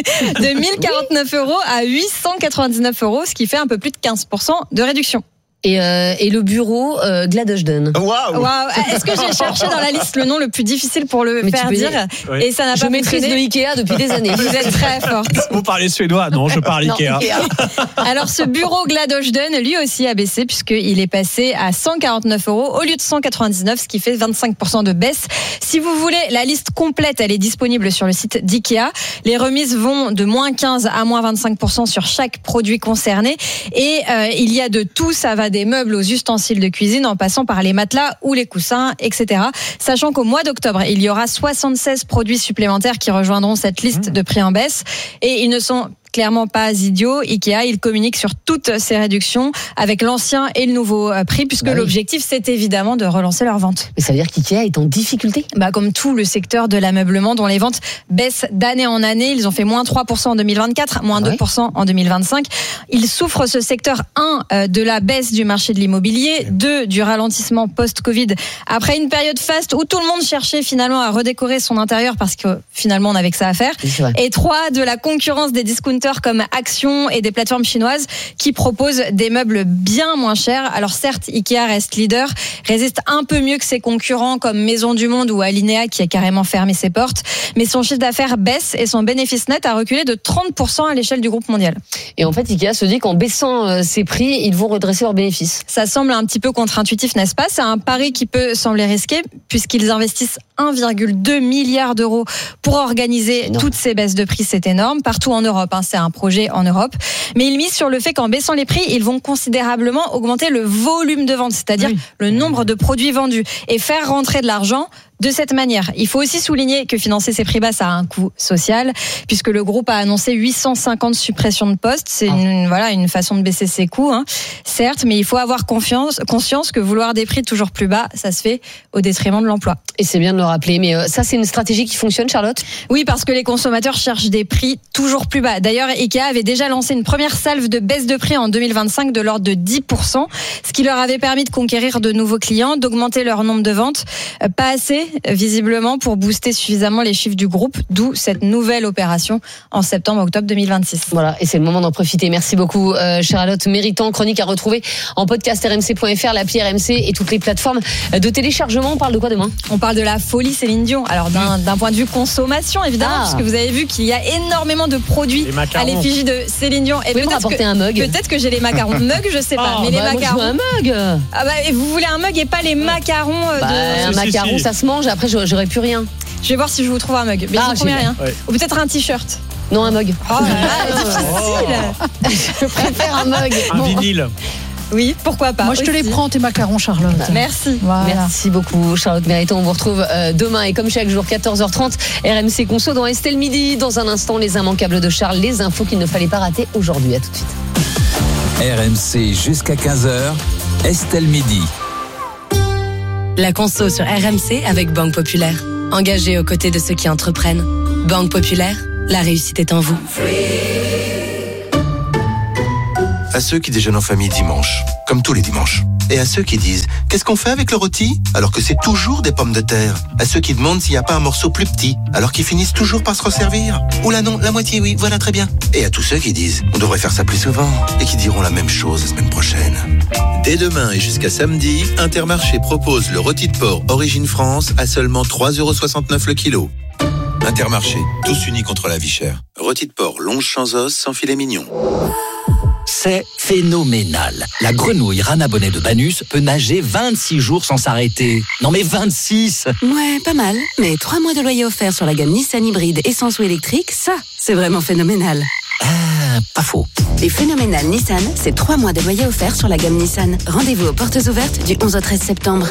de mille quarante-neuf euros à huit cent quatre-vingt-dix-neuf euros, ce qui fait un peu plus de quinze pour cent de réduction. Et, euh, et le bureau euh, Gladosden. Waouh wow. Est-ce que j'ai cherché dans la liste le nom le plus difficile pour le Mais faire dire oui. Et ça n'a je pas maîtrise le Ikea depuis des années. Vous êtes très forte. Vous parlez suédois ? Non, je parle non, Ikea. Ikea. Alors ce bureau Gladosden, lui aussi a baissé puisqu'il est passé à cent quarante-neuf euros au lieu de cent quatre-vingt-dix-neuf, ce qui fait vingt-cinq pour cent de baisse. Si vous voulez la liste complète, elle est disponible sur le site d'IKEA. Les remises vont de moins quinze à moins vingt-cinq pour cent sur chaque produit concerné. Et euh, il y a de tout, ça va des meubles aux ustensiles de cuisine en passant par les matelas ou les coussins, et cetera. Sachant qu'au mois d'octobre, il y aura soixante-seize produits supplémentaires qui rejoindront cette liste de prix en baisse. Et ils ne sont clairement pas idiots. Ikea, il communique sur toutes ces réductions avec l'ancien et le nouveau prix, puisque bah oui. l'objectif, c'est évidemment de relancer leurs ventes. Mais ça veut dire qu'Ikea est en difficulté ? Bah, comme tout le secteur de l'ameublement, dont les ventes baissent d'année en année. Ils ont fait moins trois pour cent en deux mille vingt-quatre, moins ah ouais. deux pour cent en deux mille vingt-cinq. Il souffre, ce secteur, un, de la baisse du marché de l'immobilier, deux, du ralentissement post-Covid. Après une période faste où tout le monde cherchait finalement à redécorer son intérieur parce que finalement on n'avait que ça à faire. Et trois, de la concurrence des discounters comme Action et des plateformes chinoises qui proposent des meubles bien moins chers. Alors certes, Ikea reste leader, résiste un peu mieux que ses concurrents comme Maison du Monde ou Alinea qui a carrément fermé ses portes, mais son chiffre d'affaires baisse et son bénéfice net a reculé de trente pour cent à l'échelle du groupe mondial. Et en fait, Ikea se dit qu'en baissant ses prix, ils vont redresser leurs bénéfices. Ça semble un petit peu contre-intuitif, n'est-ce pas ? C'est un pari qui peut sembler risqué puisqu'ils investissent un virgule deux milliard d'euros pour organiser toutes ces baisses de prix. C'est énorme, partout en Europe, hein. C'est un projet en Europe, mais ils misent sur le fait qu'en baissant les prix, ils vont considérablement augmenter le volume de vente, c'est-à-dire oui. le nombre de produits vendus et faire rentrer de l'argent de cette manière. Il faut aussi souligner que financer ces prix bas, ça a un coût social, puisque le groupe a annoncé huit cent cinquante suppressions de postes. C'est une, une, voilà, une façon de baisser ses coûts, hein. Certes, mais il faut avoir confiance, conscience que vouloir des prix toujours plus bas, ça se fait au détriment de l'emploi. Et c'est bien de le rappeler, mais euh, ça, c'est une stratégie qui fonctionne, Charlotte ? Oui, parce que les consommateurs cherchent des prix toujours plus bas. D'ailleurs, Ikea avait déjà lancé une première salve de baisse de prix en deux mille vingt-cinq de l'ordre de dix pour cent, ce qui leur avait permis de conquérir de nouveaux clients, d'augmenter leur nombre de ventes. Euh, pas assez, visiblement, pour booster suffisamment les chiffres du groupe, d'où cette nouvelle opération en septembre-octobre deux mille vingt-six. Voilà, et c'est le moment d'en profiter. Merci beaucoup, euh, Charlotte Méritant. Chronique à retrouver en podcast r m c point f r, l'appli R M C et toutes les plateformes de téléchargement. On parle de quoi demain ? On parle de la folie Céline Dion. Alors, d'un, d'un point de vue consommation, évidemment, ah. parce que vous avez vu qu'il y a énormément de produits à l'effigie de Céline Dion. Et vous pouvez rapporter un mug. Peut-être que j'ai les macarons. Mug, je sais pas, oh, mais bah les macarons. Moi, je veux un mug. Ah bah, et vous voulez un mug et pas les macarons bah, de. Un macaron, ça se mange. Après, j'aurais plus rien. Je vais voir si je vous trouve un mug. Mais Ah, je vous promets génial. rien. Ouais. Ou peut-être un t-shirt. Non, un mug. Oh là là, difficile. Je préfère un mug. Un Bon. vinyle. Oui, pourquoi pas. Moi, je te aussi. les prends, tes macarons, Charlotte. Merci. Voilà. Merci beaucoup Charlotte Mériton. On vous retrouve euh, demain et comme chaque jour quatorze heures trente R M C Conso dans Estelle Midi. Dans un instant les immanquables de Charles, les infos qu'il ne fallait pas rater aujourd'hui. À tout de suite. R M C jusqu'à quinze heures, Estelle Midi. La conso sur R M C avec Banque Populaire. Engagée aux côtés de ceux qui entreprennent. Banque Populaire, la réussite est en vous. À ceux qui déjeunent en famille dimanche, comme tous les dimanches. Et à ceux qui disent « Qu'est-ce qu'on fait avec le rôti ?» alors que c'est toujours des pommes de terre. À ceux qui demandent s'il n'y a pas un morceau plus petit, alors qu'ils finissent toujours par se resservir. Ou là non, la moitié oui, voilà très bien. Et à tous ceux qui disent « On devrait faire ça plus souvent » et qui diront la même chose la semaine prochaine. Dès demain et jusqu'à samedi, Intermarché propose le rôti de porc Origine France à seulement trois euros soixante-neuf le kilo. Intermarché, tous unis contre la vie chère. Rôti de porc longe sans os, sans filet mignon. C'est phénoménal. La grenouille rana bonnet de Banus peut nager vingt-six jours sans s'arrêter. Non mais vingt-six! Ouais, pas mal. Mais trois mois de loyer offert sur la gamme Nissan hybride essence ou électrique, ça, c'est vraiment phénoménal. Ah, pas faux. Les phénoménales Nissan, c'est trois mois de loyer offert sur la gamme Nissan. Rendez-vous aux portes ouvertes du onze au treize septembre.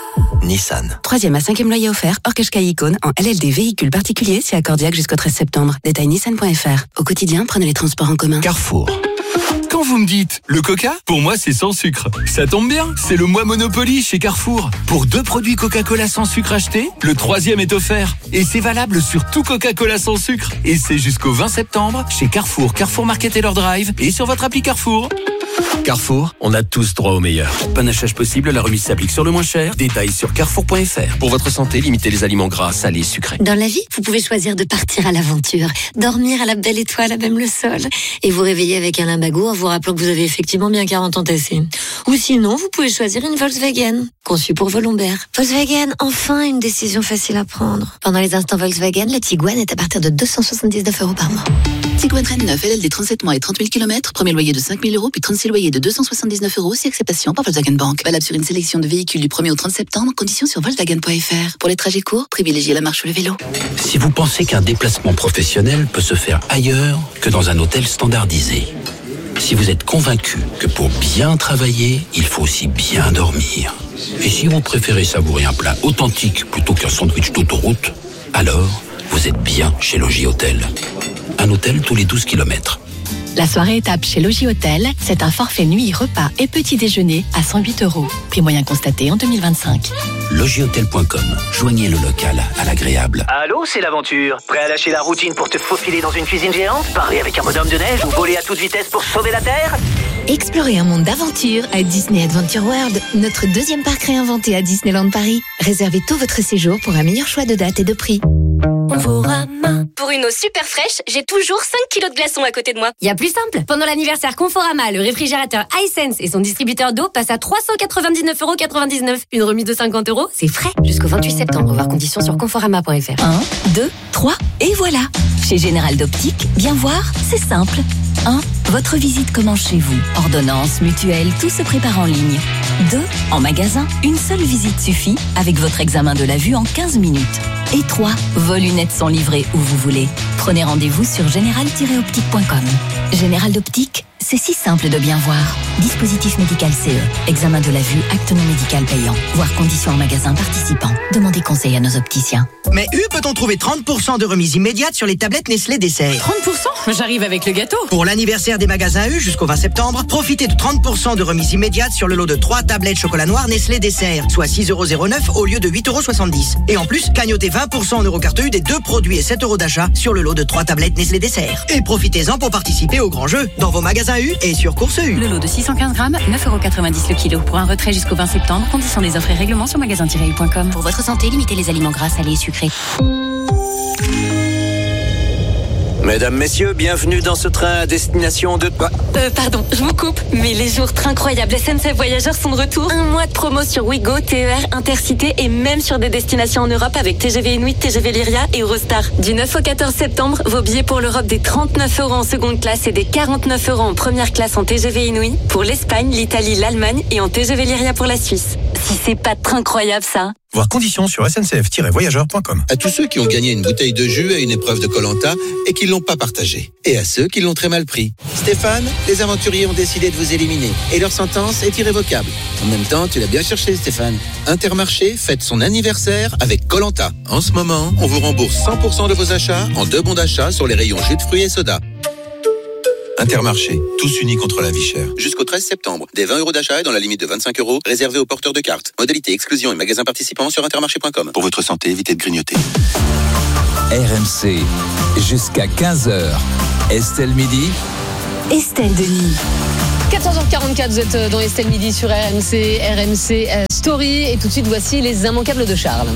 Nissan. Troisième à cinquième loyer offert, hors Qashqai Icône, en L L D véhicule particulier, c'est accordiaque jusqu'au treize septembre. Détail nissan point f r. Au quotidien, prenez les transports en commun. Carrefour. Quand vous me dites le Coca, pour moi c'est sans sucre. Ça tombe bien, c'est le mois Monopoly chez Carrefour. Pour deux produits Coca-Cola sans sucre achetés, le troisième est offert. Et c'est valable sur tout Coca-Cola sans sucre. Et c'est jusqu'au vingt septembre chez Carrefour, Carrefour Market et leur Drive et sur votre appli Carrefour. Carrefour, on a tous droit au meilleur. Panachage possible, la remise s'applique sur le moins cher. Détails sur carrefour point f r. Pour votre santé, limitez les aliments gras, salés, sucrés. Dans la vie, vous pouvez choisir de partir à l'aventure, dormir à la belle étoile, à même le sol, et vous réveiller avec un limbago en vous rappelant que vous avez effectivement bien quarante ans tassés. Ou sinon, vous pouvez choisir une Volkswagen, conçue pour vos lombaires. Volkswagen, enfin une décision facile à prendre. Pendant les instants Volkswagen, le Tiguan est à partir de deux cent soixante-dix-neuf euros par mois. Tiguan Trail neuf, L L D trente-sept mois et trente mille kilomètres, premier loyer de cinq mille euros, puis trente-six loyers de deux cent soixante-dix-neuf euros, si acceptation par Volkswagen Bank. Valable sur une sélection de véhicules du premier au trente septembre, conditions sur volkswagen point f r. Pour les trajets courts, privilégiez la marche ou le vélo. Si vous pensez qu'un déplacement professionnel peut se faire ailleurs que dans un hôtel standardisé, si vous êtes convaincu que pour bien travailler, il faut aussi bien dormir, et si vous préférez savourer un plat authentique plutôt qu'un sandwich d'autoroute, alors vous êtes bien chez Logis Hôtel. Un hôtel tous les douze kilomètres. La soirée étape chez Logis Hôtel, c'est un forfait nuit, repas et petit déjeuner à cent huit euros. Prix moyen constaté en deux mille vingt-cinq. logis hôtel point com. Joignez le local à l'agréable. Allô, c'est l'aventure. Prêt à lâcher la routine pour te faufiler dans une cuisine géante, parler avec un bonhomme de neige ou voler à toute vitesse pour sauver la Terre? Explorez un monde d'aventure à Disney Adventure World, notre deuxième parc réinventé à Disneyland Paris. Réservez tout votre séjour pour un meilleur choix de date et de prix. Conforama. Pour une eau super fraîche, j'ai toujours cinq kilos de glaçons à côté de moi. Il y a plus simple. Pendant l'anniversaire Conforama, le réfrigérateur iSense et son distributeur d'eau passent à trois cent quatre-vingt-dix-neuf euros quatre-vingt-dix-neuf. Une remise de cinquante euros, c'est frais. Jusqu'au vingt-huit septembre, voir conditions sur conforama point f r. un, deux, trois, et voilà. Chez Général d'Optique, bien voir, c'est simple. un. Votre visite commence chez vous. Ordonnance, mutuelle, tout se prépare en ligne. deux. En magasin, une seule visite suffit avec votre examen de la vue en quinze minutes. Et trois. Vos lunettes sont livrées où vous voulez. Prenez rendez-vous sur général tiret optique point com. Général d'Optique, c'est si simple de bien voir. Dispositif médical C E. Examen de la vue, acte non médical payant. Voir conditions en magasin participant. Demandez conseil à nos opticiens. Mais U peut-on trouver trente pour cent de remise immédiate sur les tablettes Nestlé Dessert? trente pour cent? J'arrive avec le gâteau. Pour l'anniversaire des magasins U jusqu'au vingt septembre, profitez de trente pour cent de remise immédiate sur le lot de trois tablettes chocolat noir Nestlé Dessert, soit six euros zéro neuf au lieu de huit euros soixante-dix. Et en plus, cagnotez vingt pour cent en eurocarte U des deux produits et sept euros d'achat sur le lot de trois tablettes Nestlé Dessert. Et profitez-en pour participer au grand jeu dans vos magasins U et sur Course U. Le lot de six cent quinze grammes, neuf euros quatre-vingt-dix le kilo. Pour un retrait jusqu'au vingt septembre, conditions des offres et règlements sur magasin tiret u point com. Pour votre santé, limitez les aliments gras, salés et sucrés. Mesdames, messieurs, bienvenue dans ce train à destination de... Euh, pardon, je vous coupe, mais les jours incroyables S N C F Voyageurs sont de retour. Un mois de promo sur Ouigo, T E R, Intercité et même sur des destinations en Europe avec T G V Inuit, T G V Lyria et Eurostar. Du neuf au quatorze septembre, vos billets pour l'Europe des trente-neuf euros en seconde classe et des quarante-neuf euros en première classe en T G V Inuit. Pour l'Espagne, l'Italie, l'Allemagne et en T G V Lyria pour la Suisse. Si c'est pas incroyable ça. Voir conditions sur s n c f tiret voyageurs point com. À tous ceux qui ont gagné une bouteille de jus à une épreuve de Koh-Lanta et qui ne l'ont pas partagé. Et à ceux qui l'ont très mal pris. Stéphane, les aventuriers ont décidé de vous éliminer. Et leur sentence est irrévocable. En même temps, tu l'as bien cherché, Stéphane. Intermarché fête son anniversaire avec Koh-Lanta. En ce moment, on vous rembourse cent pour cent de vos achats en deux bons d'achat sur les rayons jus de fruits et soda. Intermarché, tous unis contre la vie chère. Jusqu'au treize septembre, des vingt euros d'achat et dans la limite de vingt-cinq euros, réservés aux porteurs de cartes. Modalité exclusion et magasins participants sur intermarché point com. Pour votre santé, évitez de grignoter. R M C, jusqu'à quinze heures. Estelle Midi. Estelle Denis. quatorze heures quarante-quatre, vous êtes dans Estelle Midi sur R M C, R M C Story. Et tout de suite, voici les immanquables de Charles.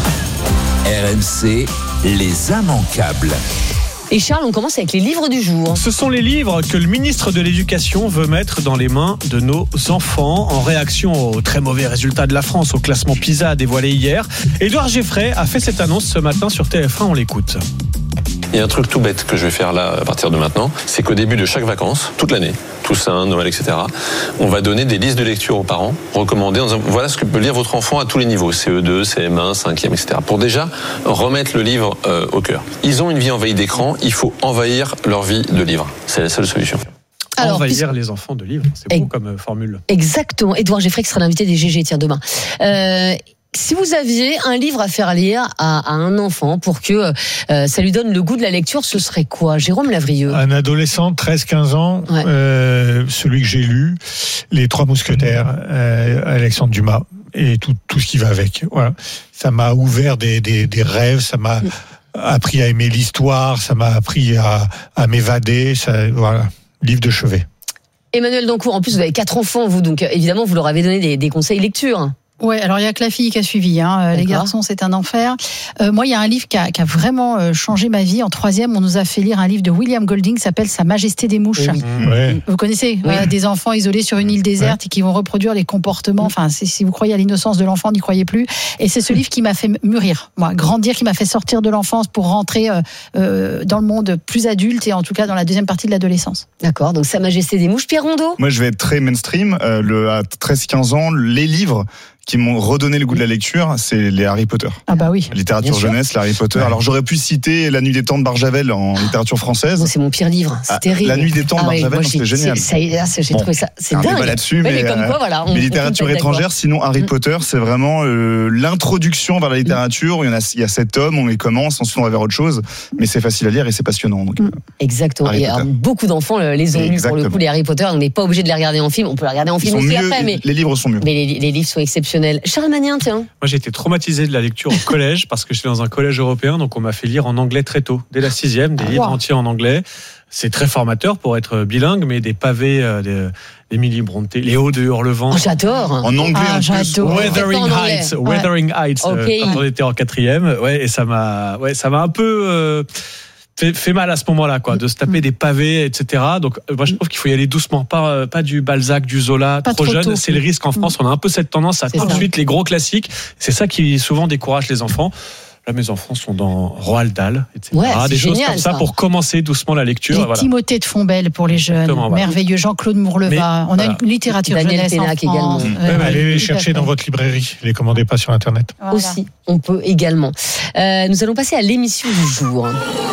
R M C, les immanquables. Et Charles, on commence avec les livres du jour. Ce sont les livres que le ministre de l'Éducation veut mettre dans les mains de nos enfants en réaction aux très mauvais résultats de la France au classement PISA dévoilé hier. Édouard Geffray a fait cette annonce ce matin sur T F un, on l'écoute. Il y a un truc tout bête que je vais faire là à partir de maintenant, c'est qu'au début de chaque vacances, toute l'année, Toussaint, Noël, et cetera, on va donner des listes de lecture aux parents, recommandées en disant voilà ce que peut lire votre enfant à tous les niveaux, C E deux, C M un, cinquième, et cetera, pour déjà remettre le livre euh, au cœur. Ils ont une vie envahie d'écran, il faut envahir leur vie de livre. C'est la seule solution. Alors, envahir puisque... les enfants de livres, c'est beau comme formule. Exactement. Édouard Geffray qui sera l'invité des G G, tiens, demain. Euh... Si vous aviez un livre à faire lire à, à un enfant pour que euh, ça lui donne le goût de la lecture, ce serait quoi, Jérôme Lavrieux? Un adolescent, treize quinze ans, ouais. euh, celui que j'ai lu, Les Trois Mousquetaires, euh, Alexandre Dumas, et tout, tout ce qui va avec. Voilà. Ça m'a ouvert des, des, des rêves, ça m'a mmh. appris à aimer l'histoire, ça m'a appris à, à m'évader. Ça, voilà. Livre de chevet. Emmanuel Dancourt, en plus vous avez quatre enfants, vous, donc évidemment vous leur avez donné des, des conseils lecture. Ouais, alors il y a que la fille qui a suivi, hein. Les garçons c'est un enfer. Euh, moi il y a un livre qui a, qui a vraiment euh, changé ma vie. En troisième, on nous a fait lire un livre de William Golding qui s'appelle Sa Majesté des mouches. Oui. Ouais. Vous connaissez, oui. euh, des enfants isolés sur une île déserte ouais. et qui vont reproduire les comportements. Enfin, si vous croyez à l'innocence de l'enfant, n'y croyez plus. Et c'est ce livre qui m'a fait mûrir, moi, grandir, qui m'a fait sortir de l'enfance pour rentrer euh, euh, dans le monde plus adulte et en tout cas dans la deuxième partie de l'adolescence. D'accord, donc Sa Majesté des mouches. Pierre Rondeau. Moi je vais être très mainstream. Euh, le, à treize quinze ans, les livres qui m'ont redonné le goût de la lecture, c'est les Harry Potter. Ah bah oui. Littérature jeunesse, les Harry Potter. Ouais. Alors j'aurais pu citer La Nuit des Temps de Barjavel en littérature française. Oh, c'est mon pire livre, c'est ah, terrible. La Nuit des Temps de ah, Barjavel, oui, c'était génial. C'est, c'est, j'ai bon, trouvé ça, c'est dingue. Pas là-dessus, mais, mais, comme quoi, voilà, on, mais littérature on étrangère, sinon Harry mm. Potter, c'est vraiment euh, l'introduction vers la littérature. Mm. Il y en a, il y a sept tomes, on les commence, ensuite on va vers autre chose, mais c'est facile à lire et c'est passionnant. Donc, mm. Exactement. Harry et alors, beaucoup d'enfants les ont lus pour le coup, les Harry Potter. On n'est pas obligé de les regarder en film. On peut les regarder en film aussi après, mais les livres sont mieux. Mais les livres sont exceptionnels. Charles Magnin, tiens. Moi, j'ai été traumatisé de la lecture au collège parce que j'étais dans un collège européen, donc on m'a fait lire en anglais très tôt, dès la sixième, des ah, livres wow. entiers en anglais. C'est très formateur pour être bilingue, mais des pavés euh, d'Émilie Brontë, Léo de Hurlevent. Oh, j'adore. En anglais ah, en j'adore. plus. Wuthering Heights, ouais. Wuthering Heights, okay. euh, quand on était en quatrième, ouais, et ça m'a, ouais, ça m'a un peu. Euh, Fait, fait mal à ce moment-là, quoi, de se taper des pavés, et cetera. Donc, moi, je trouve qu'il faut y aller doucement, pas, pas du Balzac, du Zola, pas trop, trop jeune. Tôt. C'est le risque en France. On a un peu cette tendance à c'est tout ça. de suite les gros classiques. C'est ça qui souvent décourage les enfants. Là, mes enfants sont dans Roald Dahl, et cetera. Ouais, des génial, choses comme ça, ça pour commencer doucement la lecture. Les voilà. Timothée de Fontbelle pour les jeunes, voilà. merveilleux. Jean-Claude Mourleva. Mais, on a voilà. une littérature Daniel jeunesse en France. Également. Euh, ouais, allez les chercher dans votre librairie. Les commandez pas sur Internet. Voilà. Aussi, on peut également. Euh, nous allons passer à l'émission du jour.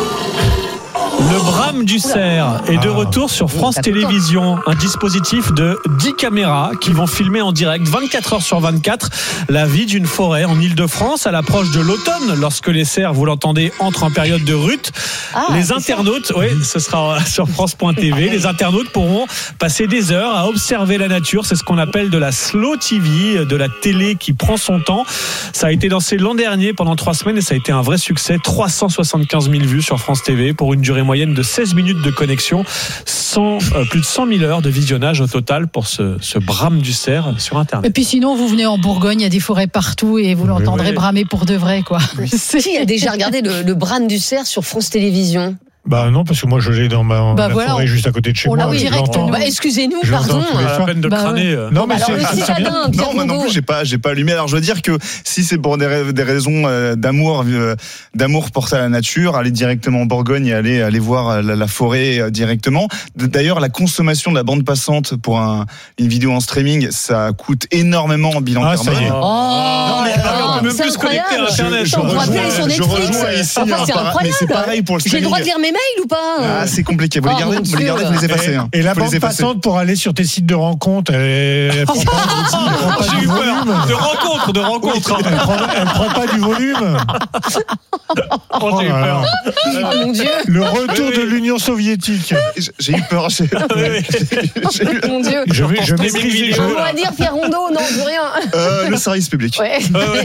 Le Brame du cerf est de retour sur France Télévisions, un dispositif de dix caméras qui vont filmer en direct vingt-quatre heures sur vingt-quatre la vie d'une forêt en Île-de-France à l'approche de l'automne, lorsque les cerfs, vous l'entendez, entrent en période de rut. Ah, les internautes, oui, ce sera sur France point T V, les internautes pourront passer des heures à observer la nature. C'est ce qu'on appelle de la slow T V, de la télé qui prend son temps. Ça a été lancé l'an dernier pendant trois semaines et ça a été un vrai succès. trois cent soixante-quinze mille vues sur France T V pour une durée moyenne de seize minutes de connexion, cent, euh, plus de cent mille heures de visionnage au total pour ce, ce brame du cerf sur Internet. Et puis sinon, vous venez en Bourgogne, il y a des forêts partout et vous l'entendrez oui, oui. bramer pour de vrai, quoi. Qui a déjà regardé le, le brame du cerf sur France Télévisions ? Bah non, parce que moi je l'ai dans ma Bah la voilà, forêt on- juste à côté de chez on moi. l'a je direct, l'entends. nous. Bah, excusez-nous, Je l'entends pardon. tous les Pas la soirs. peine de Bah, crâner. euh. Non, mais Alors, c'est le c'est bien. citadin, Pierre Non, moi non Rondeau. plus, j'ai pas, j'ai pas allumé. Alors, je veux dire que si c'est pour des, ra- des raisons euh, d'amour, euh, d'amour porté à la nature, aller directement en Bourgogne et aller, aller voir euh, la, la forêt euh, directement. D'ailleurs, la consommation de la bande passante pour un, une vidéo en streaming, ça coûte énormément en bilan Ah, ça y carbone. est. Oh, Non, mais on peut même c'est plus se connecter à incroyable. Internet. Je On pourra rejoins- plus aller sur je Netflix. rejoins ici, Enfin, hein, c'est par- incroyable. mais c'est pareil pour le J'ai le droit de streaming. lire mes mails ou pas Ah, c'est compliqué. Vous les Oh, gardez, mon vous les gardez, Dieu. vous les effacez. hein. Et la Faut les bande effacer. passante pour aller sur tes sites de rencontres, elle, elle prend pas, elle prend pas J'ai du eu peur. volume. De rencontre, de rencontre. Elle prend, elle prend pas du volume. Oh, j'ai eu là peur. là. Oh mon Dieu. Le retour Oui, de oui. l'Union soviétique. J'ai- J'ai eu peur. J'ai j'ai eu- Mon Dieu. Je, vais- je Des maîtrise. vidéos, je- On va dire Pierre Rondeau, non, plus rien. Euh, le service public. Ouais. Ouais, ouais.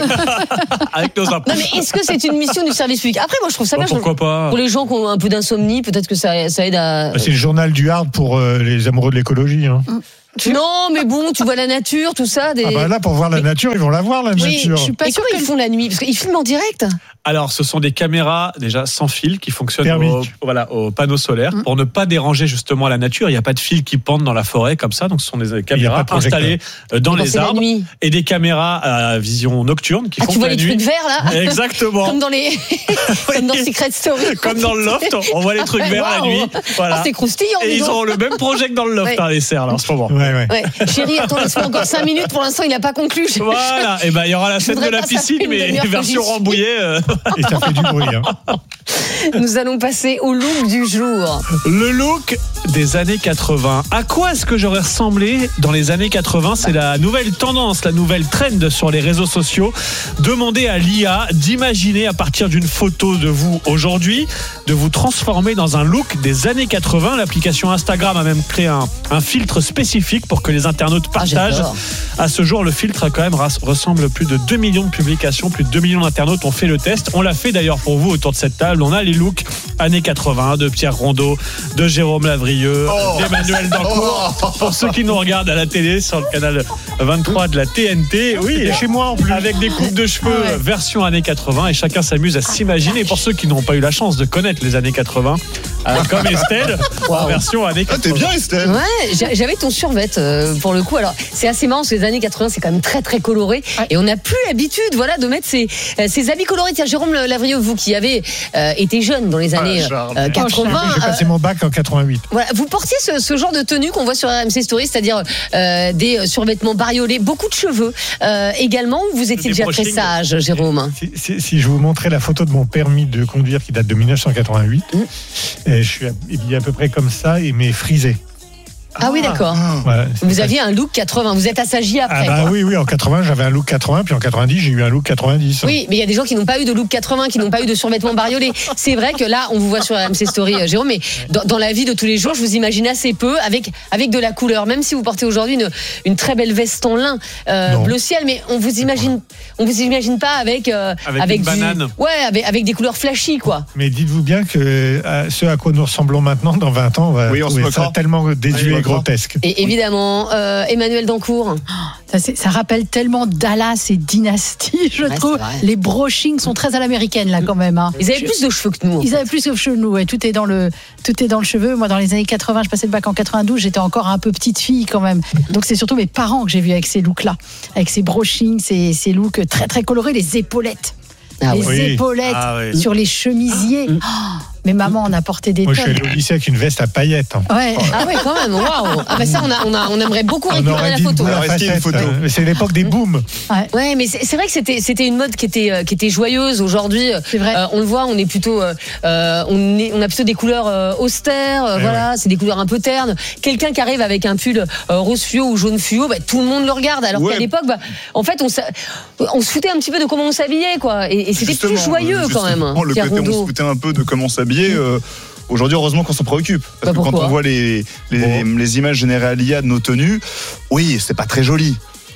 Avec nos impôts. Non mais est-ce que c'est une mission du service public? Après moi je trouve ça Bah, bien. je- pourquoi pas. Pour les gens qui ont un peu d'insomnie, peut-être que ça, ça aide à. C'est le journal du Hard pour euh, les amoureux de l'écologie. Hein. Non mais bon, tu vois la nature, tout ça. Des... Ah bah là, pour voir la nature, ils vont la voir, la Oui, nature. je suis pas sûre qu'ils font la nuit parce qu'ils filment en direct. Alors, ce sont des caméras déjà sans fil qui fonctionnent au, Thermiques. voilà, au panneau solaire Mm. pour ne pas déranger justement la nature. Il n'y a pas de fil qui pendent dans la forêt comme ça. Donc, ce sont des pas caméras de projecteur. installées euh, dans Et ben, les c'est la arbres nuit. et des caméras à vision nocturne qui Ah font tu vois que les la nuit. trucs verts là. Exactement. Comme dans les, comme dans Secret Story. Comme dans le loft, on voit les trucs verts la Waouh. nuit. Voilà. Ah, c'est croustillant. Et dis ils donc. ont le même projet que dans le loft, Ouais. hein, les serres, là, en ce moment. Ouais, ouais. Ouais. Chérie, attends, laisse-moi encore cinq minutes. Pour l'instant, il n'a pas conclu. Je- Voilà. Et ben, il y aura la Je scène de voudrais la pas, ça piscine, fait une mais demi-heure que version j'y suis. rembouillée. euh. Et ça fait du bruit. Hein. Nous allons passer au look du jour. Le look des années quatre-vingts. À quoi est-ce que j'aurais ressemblé dans les années quatre-vingts? C'est la nouvelle tendance, la nouvelle trend sur les réseaux sociaux. Demandez à l'I A d'imaginer à partir d'une photo de vous aujourd'hui, de vous transformer dans un look des années quatre-vingts. L'application Instagram a même créé un, un filtre spécifique pour que les internautes partagent. j'adore. À ce jour, le filtre a quand même ras- ressemble à plus de deux millions de publications, plus de deux millions d'internautes ont fait le test. On l'a fait d'ailleurs pour vous autour de cette table. On a les looks années quatre-vingts de Pierre Rondeau, de Jérôme Lavrieux, d'Emmanuel Dancourt. Pour ceux qui nous regardent à la télé sur le canal vingt-trois de la T N T, oui, Et chez moi en plus. avec des coupes de cheveux Ah ouais. version années quatre-vingts et chacun s'amuse à s'imaginer. Pour ceux qui n'ont pas eu la chance de connaître les années quatre-vingts, euh, comme Estelle, en version années Ah, t'es quatre-vingts. bien, Estelle. Ouais, j'a- j'avais ton survêt euh, pour le coup. Alors, c'est assez marrant parce que les années quatre-vingts, c'est quand même très très coloré. Et on n'a plus l'habitude voilà, de mettre ces, euh, ces habits colorés. Tiens, Jérôme Lavrieux, vous qui avez euh, été jeune dans les années Charles. euh, quatre-vingts, J'ai passé mon bac en quatre-vingt-huit. voilà, vous portiez ce, ce genre de tenue qu'on voit sur R M C Story, c'est-à-dire euh, des survêtements bariolés, beaucoup de cheveux euh, également. Ou vous étiez Des déjà très brushings. sage, Jérôme? Si, si- si je vous montrais la photo de mon permis de conduire qui date de mille neuf cent quatre-vingt-huit, Mmh. et je suis habillé à peu près comme ça, et mais frisé. Ah oui, d'accord. Voilà. Vous aviez un look quatre-vingts, vous êtes assagi Ah après. bah quoi. oui, oui, en quatre-vingts, j'avais un look quatre-vingts, puis en quatre-vingt-dix, j'ai eu un look quatre-vingt-dix. Oui, mais il y a des gens qui n'ont pas eu de look quatre-vingts, qui n'ont pas eu de survêtement bariolé. C'est vrai que là, on vous voit sur R M C Story, euh, Jérôme, mais dans, dans la vie de tous les jours, je vous imagine assez peu avec, avec de la couleur. Même si vous portez aujourd'hui une, une très belle veste en lin euh, Non. bleu ciel, mais on vous imagine, on vous imagine pas avec euh, Avec une du- banane. ouais, avec, avec des couleurs flashy, quoi. Mais dites-vous bien que euh, ce à quoi nous ressemblons maintenant, dans vingt ans, on va Oui, on se trouver ça moquera. tellement désuet Oui, on et se moquera. grotesque. Et évidemment, euh, Emmanuel Dancourt. Ça, c'est- ça rappelle tellement Dallas et Dynasty, je Ouais, trouve. c'est vrai. Les brochings sont très à l'américaine, là, quand même. hein. Ils avaient Je- plus de cheveux que nous. en Ils fait. avaient plus de cheveux que nous, ouais. Tout est dans le, tout est dans le cheveu. Moi, dans les années quatre-vingts, je passais le bac en quatre-vingt-douze, j'étais encore un peu petite fille quand même. Donc, c'est surtout mes parents que j'ai vus avec ces looks-là, avec ces brochings, ces, ces looks très très colorés, les épaulettes. Ah les oui. épaulettes Ah oui. sur les chemisiers. Oh, mais maman, on a porté des Moi, je suis tonnes. allé au lycée avec une veste à paillettes. hein. Ouais. Ah ouais, quand même, waouh. Ah bah ça, on, a, on, a, on aimerait beaucoup On récupérer aurait la dit une photo. boule à Alors, est-ce qu'il y a une facettes, photo hein. Mais c'est l'époque des booms. Ouais, mais c'est c'est vrai que c'était c'était une mode qui était euh, qui était joyeuse. Aujourd'hui, C'est vrai. euh, on le voit, on est plutôt euh, euh, on est on a plutôt des couleurs euh, austères. euh, Eh voilà, c'est des couleurs un peu ternes. Quelqu'un qui arrive avec un pull euh, rose fluo ou jaune fluo, bah, tout le monde le regarde. Alors Ouais. qu'à l'époque, bah, en fait, on s'a- on se foutait un petit peu de comment on s'habillait, quoi. Et, et c'était plus Justement, joyeux quand même. justement, Le Pierre côté, on se Rondeau. foutait un peu de comment s'habiller. euh, Aujourd'hui, heureusement qu'on s'en préoccupe. Parce Bah, que quand pourquoi on voit les, les, les images générées à l'I A de nos tenues, oui, c'est pas très joli.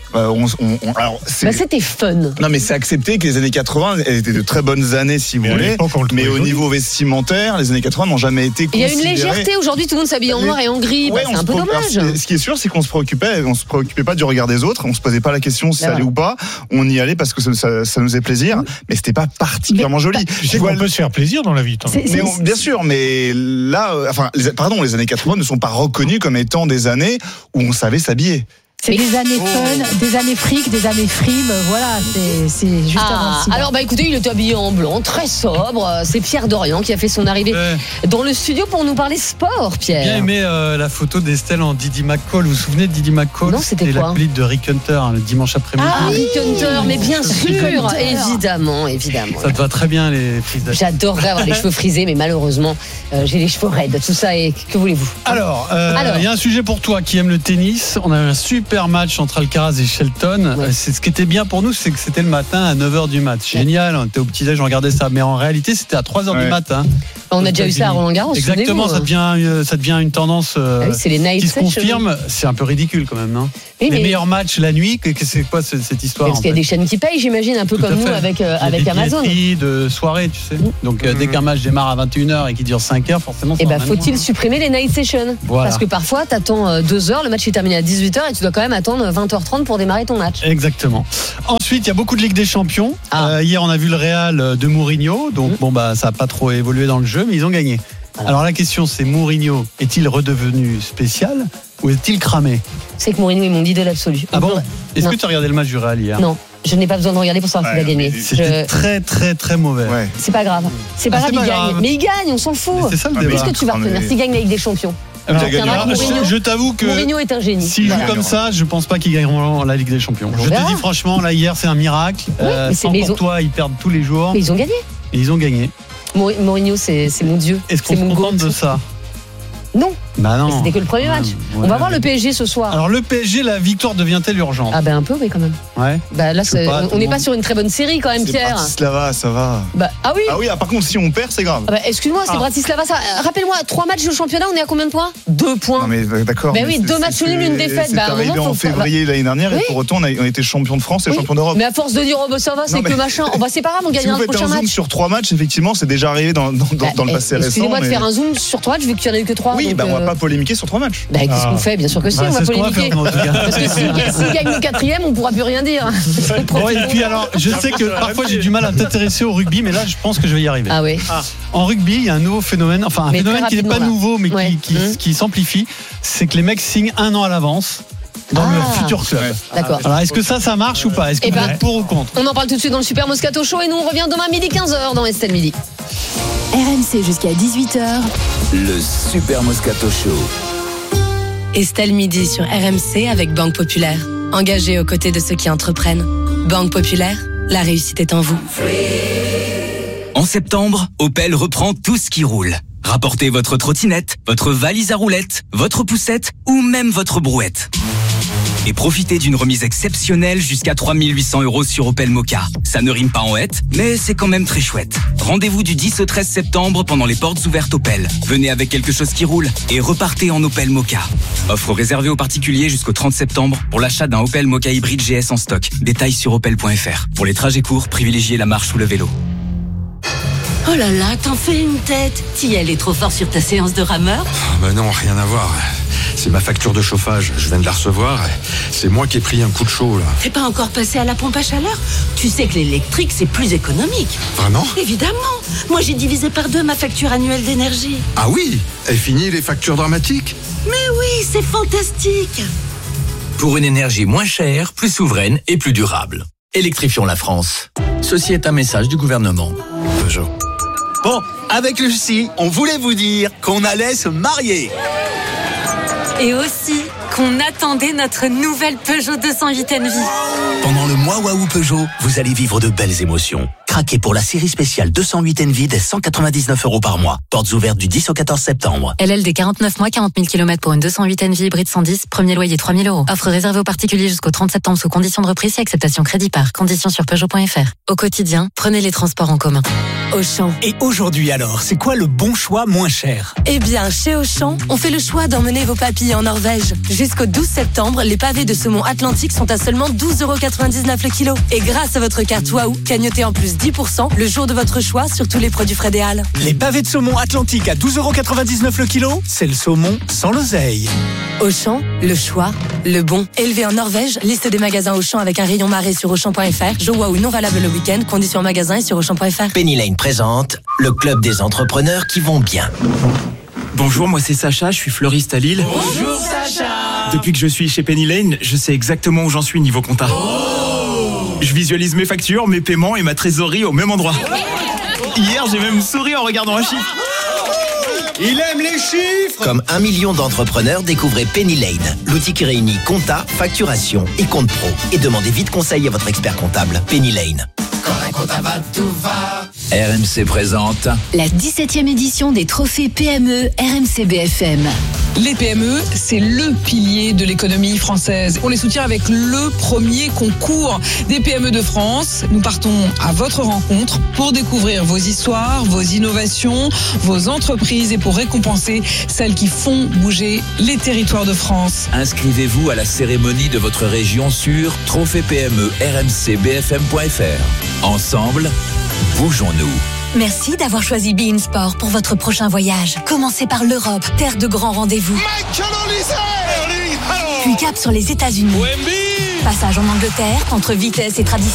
Euh, on, on, on, alors, c'est... Bah, c'était fun. Non, mais c'est accepté que les années quatre-vingts elles étaient de très bonnes années, si vous mais voulez. Mais au niveau vestimentaire, les années quatre-vingts n'ont jamais été considérées. Il y a une légèreté. Aujourd'hui, tout le monde s'habille en noir et en gris. Ouais, bah, c'est un peu dommage. Alors, ce qui est sûr, c'est qu'on se préoccupait, on se préoccupait pas du regard des autres. On se posait pas la question si bah, ça allait ouais. ou pas. On y allait parce que ça, ça, ça nous faisait plaisir. Mais c'était pas particulièrement mais, joli. Tu sais qu'on peut se faire plaisir dans la vie. C'est, c'est, mais on, bien sûr, mais là, euh, enfin, les, pardon, les années quatre-vingts ne sont pas reconnues comme étant des années où on savait s'habiller. C'est des années fun, oh. des années fric, des années frime, voilà, c'est, c'est juste ah, avant. Alors bah écoutez, il était habillé en blanc, très sobre. C'est Pierre Dorian qui a fait son arrivée ouais. dans le studio pour nous parler sport, Pierre. J'ai bien aimé euh, la photo d'Estelle en Didi McCall. Vous vous souvenez de Didi McCall? Non, c'était, c'était quoi l'acolyte de Rick Hunter hein, le dimanche après-midi. Ah, Rick Hunter, mais bien sûr, évidemment, évidemment. Ça te va très bien les frises. J'adorerais avoir les cheveux frisés, mais malheureusement, euh, j'ai les cheveux raides. Tout ça, et que voulez-vous? Alors, euh, Alors, il y a un sujet pour toi qui aime le tennis. On a un super match entre Alcaraz et Shelton. Ouais. C'est ce qui était bien pour nous, c'est que c'était le matin à neuf heures du mat. Génial, on était au petit-déj, on regardait ça. Mais en réalité, c'était à trois heures ouais. du matin. On a déjà eu ça à Roland-Garros. Exactement, ça devient, ça devient une tendance euh, ah oui, c'est les night qui se confirme. C'est un peu ridicule quand même, non? Oui, les mais... meilleurs matchs la nuit, c'est quoi cette histoire? Parce qu'il y a des chaînes qui payent, j'imagine, un peu Tout comme nous avec, euh, avec Amazon. Il y a des de soirée, tu sais. Mmh. Donc mmh. dès qu'un match démarre à vingt et une heures et qui dure cinq heures, forcément. Et bah faut-il supprimer les night sessions? Voilà. Parce que parfois, t'attends deux heures, le match est terminé à dix-huit heures et tu dois quand même attendre vingt heures trente pour démarrer ton match. Exactement. Ensuite, il y a beaucoup de Ligue des Champions. Ah. Euh, hier, on a vu le Real de Mourinho. Donc mmh. bon bah ça n'a pas trop évolué dans le jeu, mais ils ont gagné. Voilà. Alors la question c'est, Mourinho est-il redevenu spécial ou est-il cramé? C'est que Mourinho est mon idole absolu. Ah bon? Est-ce non. que tu as regardé le match du Real hier? Non, je n'ai pas besoin de regarder pour savoir ouais, qui va gagner. C'était je... très très très mauvais. Ouais. C'est pas grave. C'est pas ah, grave, c'est il pas gagne. Grave. Mais il gagne, on s'en fout. Mais c'est ça le débat. Qu'est-ce que tu vas retenir s'il gagne la Ligue des Champions? Alors, alors, Mourinho, je t'avoue que Mourinho est un génie. S'il voilà. joue comme ça, je pense pas qu'ils gagneront la Ligue des Champions. On je verra. te dis franchement, là hier c'est un miracle. Oui, euh, sans pour toi, ont... ils perdent tous les jours. Mais ils ont gagné. Et ils ont gagné. Mourinho, c'est, c'est mon dieu. Est-ce qu'on se contente de ça? Non. Bah non. Mais c'était que le premier match. Ouais. On va voir le P S G ce soir. Alors le P S G, la victoire devient-elle urgente? Ah ben un peu, mais quand même. Ouais. Bah là, pas, on n'est pas sur une très bonne série quand même, c'est Pierre. Bratislava, ça va. Bah ah oui. Ah oui. Ah, par contre, si on perd, c'est grave. Ah bah, excuse-moi, c'est ah. Bratislava. Ça. Rappelle-moi, trois matchs de championnat, on est à combien de points? Deux points. Non mais d'accord. Bah oui, deux matchs nuls, une défaite. C'est bah, arrivé en février l'année dernière et pour autant on a été champion de France et champion d'Europe. Mais à force de dire oh bah ça va, c'est que machin. On va c'est pas grave, on gagnera le prochain match. Sur trois matchs, effectivement, c'est déjà arrivé dans le passé récent. Excusez-moi de faire un zoom sur trois matchs vu qu'il y en a eu que trois. Oui, bah on va pas polémiquer sur trois matchs. Bah, qu'est-ce qu'on fait? Bien sûr que si, bah, on va polémiquer. Parce que s'il si gagne le quatrième, on pourra plus rien dire. Bon, et puis alors, je sais que parfois j'ai du mal à t'intéresser au rugby, mais là, je pense que je vais y arriver. Ah oui. Ah. En rugby, il y a un nouveau phénomène, enfin un mais phénomène qui n'est pas là. nouveau, mais ouais. qui, qui, mmh. qui s'amplifie. C'est que les mecs signent un an à l'avance dans ah. leur futur club. Ouais. D'accord. Alors, est-ce que ça, ça marche ou pas? Est-ce que et vous bah, êtes pour ou contre? On en parle tout de suite dans le Super Moscato Show et nous on revient demain midi quinze heures dans Estelle Midi. R M C jusqu'à dix-huit heures. Le Super Moscato Show. Estelle Midi sur R M C avec Banque Populaire. Engagée aux côtés de ceux qui entreprennent. Banque Populaire, la réussite est en vous. En septembre, Opel reprend tout ce qui roule. Rapportez votre trottinette, votre valise à roulettes, votre poussette ou même votre brouette. Et profitez d'une remise exceptionnelle jusqu'à trois mille huit cents euros sur Opel Mokka. Ça ne rime pas en hête, mais c'est quand même très chouette. Rendez-vous du dix au treize septembre pendant les portes ouvertes Opel. Venez avec quelque chose qui roule et repartez en Opel Mokka. Offre réservée aux particuliers jusqu'au trente septembre pour l'achat d'un Opel Mokka hybride G S en stock. Détails sur opel point f r. Pour les trajets courts, privilégiez la marche ou le vélo. Oh là là, t'en fais une tête. T'y allais trop fort sur ta séance de rameur? Oh bah non, rien à voir. C'est ma facture de chauffage, je viens de la recevoir. C'est moi qui ai pris un coup de chaud là. T'es pas encore passé à la pompe à chaleur? Tu sais que l'électrique c'est plus économique. Vraiment? Évidemment. Moi j'ai divisé par deux ma facture annuelle d'énergie. Ah oui? Et fini les factures dramatiques? Mais oui, c'est fantastique. Pour une énergie moins chère, plus souveraine et plus durable. Électrifions la France. Ceci est un message du gouvernement. Peugeot. Bon, avec le si, on voulait vous dire qu'on allait se marier. Et aussi qu'on attendait notre nouvelle Peugeot deux cent huit N V. Pendant le mois Waouh Peugeot, vous allez vivre de belles émotions. Craquez pour la série spéciale deux cent huit Envy dès cent quatre-vingt-dix-neuf euros par mois. Portes ouvertes du dix au quatorze septembre. L L D quarante-neuf mois, quarante mille kilomètres pour une deux cent huit Envy hybride cent dix, premier loyer trois mille euros. Offre réservée aux particuliers jusqu'au trente septembre sous conditions de reprise et acceptation crédit par. Conditions sur Peugeot point F R. Au quotidien, prenez les transports en commun. Auchan. Et aujourd'hui alors, c'est quoi le bon choix moins cher? Eh bien, chez Auchan, on fait le choix d'emmener vos papilles en Norvège. Jusqu'au douze septembre, les pavés de saumon Atlantique sont à seulement douze euros quatre-vingt-dix-neuf le kilo. Et grâce à votre carte Waouh, cagnotez en plus dix pour cent le jour de votre choix sur tous les produits frais des Halles. Les pavés de saumon Atlantique à douze euros quatre-vingt-dix-neuf le kilo, c'est le saumon sans l'oseille. Auchan, le choix, le bon. Élevé en Norvège, liste des magasins Auchan avec un rayon marée sur Auchan point F R. Joe Waouh non valable le week-end, conditions en magasin et sur Auchan point F R. Penny Lane présente le club des entrepreneurs qui vont bien. Bonjour, moi c'est Sacha, je suis fleuriste à Lille. Bonjour Sacha. Depuis que je suis chez Penny Lane, je sais exactement où j'en suis niveau compta. Oh. Je visualise mes factures, mes paiements et ma trésorerie au même endroit. Hier, j'ai même souri en regardant un chiffre. Il aime les chiffres. Comme un million d'entrepreneurs, découvrez Penny Lane, l'outil qui réunit compta, facturation et compte pro. Et demandez vite conseil à votre expert comptable. Penny Lane. Quand un compta va, tout va. R M C présente la dix-septième édition des trophées P M E R M C B F M. Les P M E, c'est le pilier de l'économie française. On les soutient avec le premier concours des P M E de France. Nous partons à votre rencontre pour découvrir vos histoires, vos innovations, vos entreprises et pour récompenser celles qui font bouger les territoires de France. Inscrivez-vous à la cérémonie de votre région sur trophée P M E R M C B F M point F R. Ensemble, bougeons-nous. Merci d'avoir choisi Be In Sport pour votre prochain voyage. Commencez par l'Europe, terre de grands rendez-vous. Puis cap sur les États-Unis. Passage en Angleterre, entre vitesse et tradition.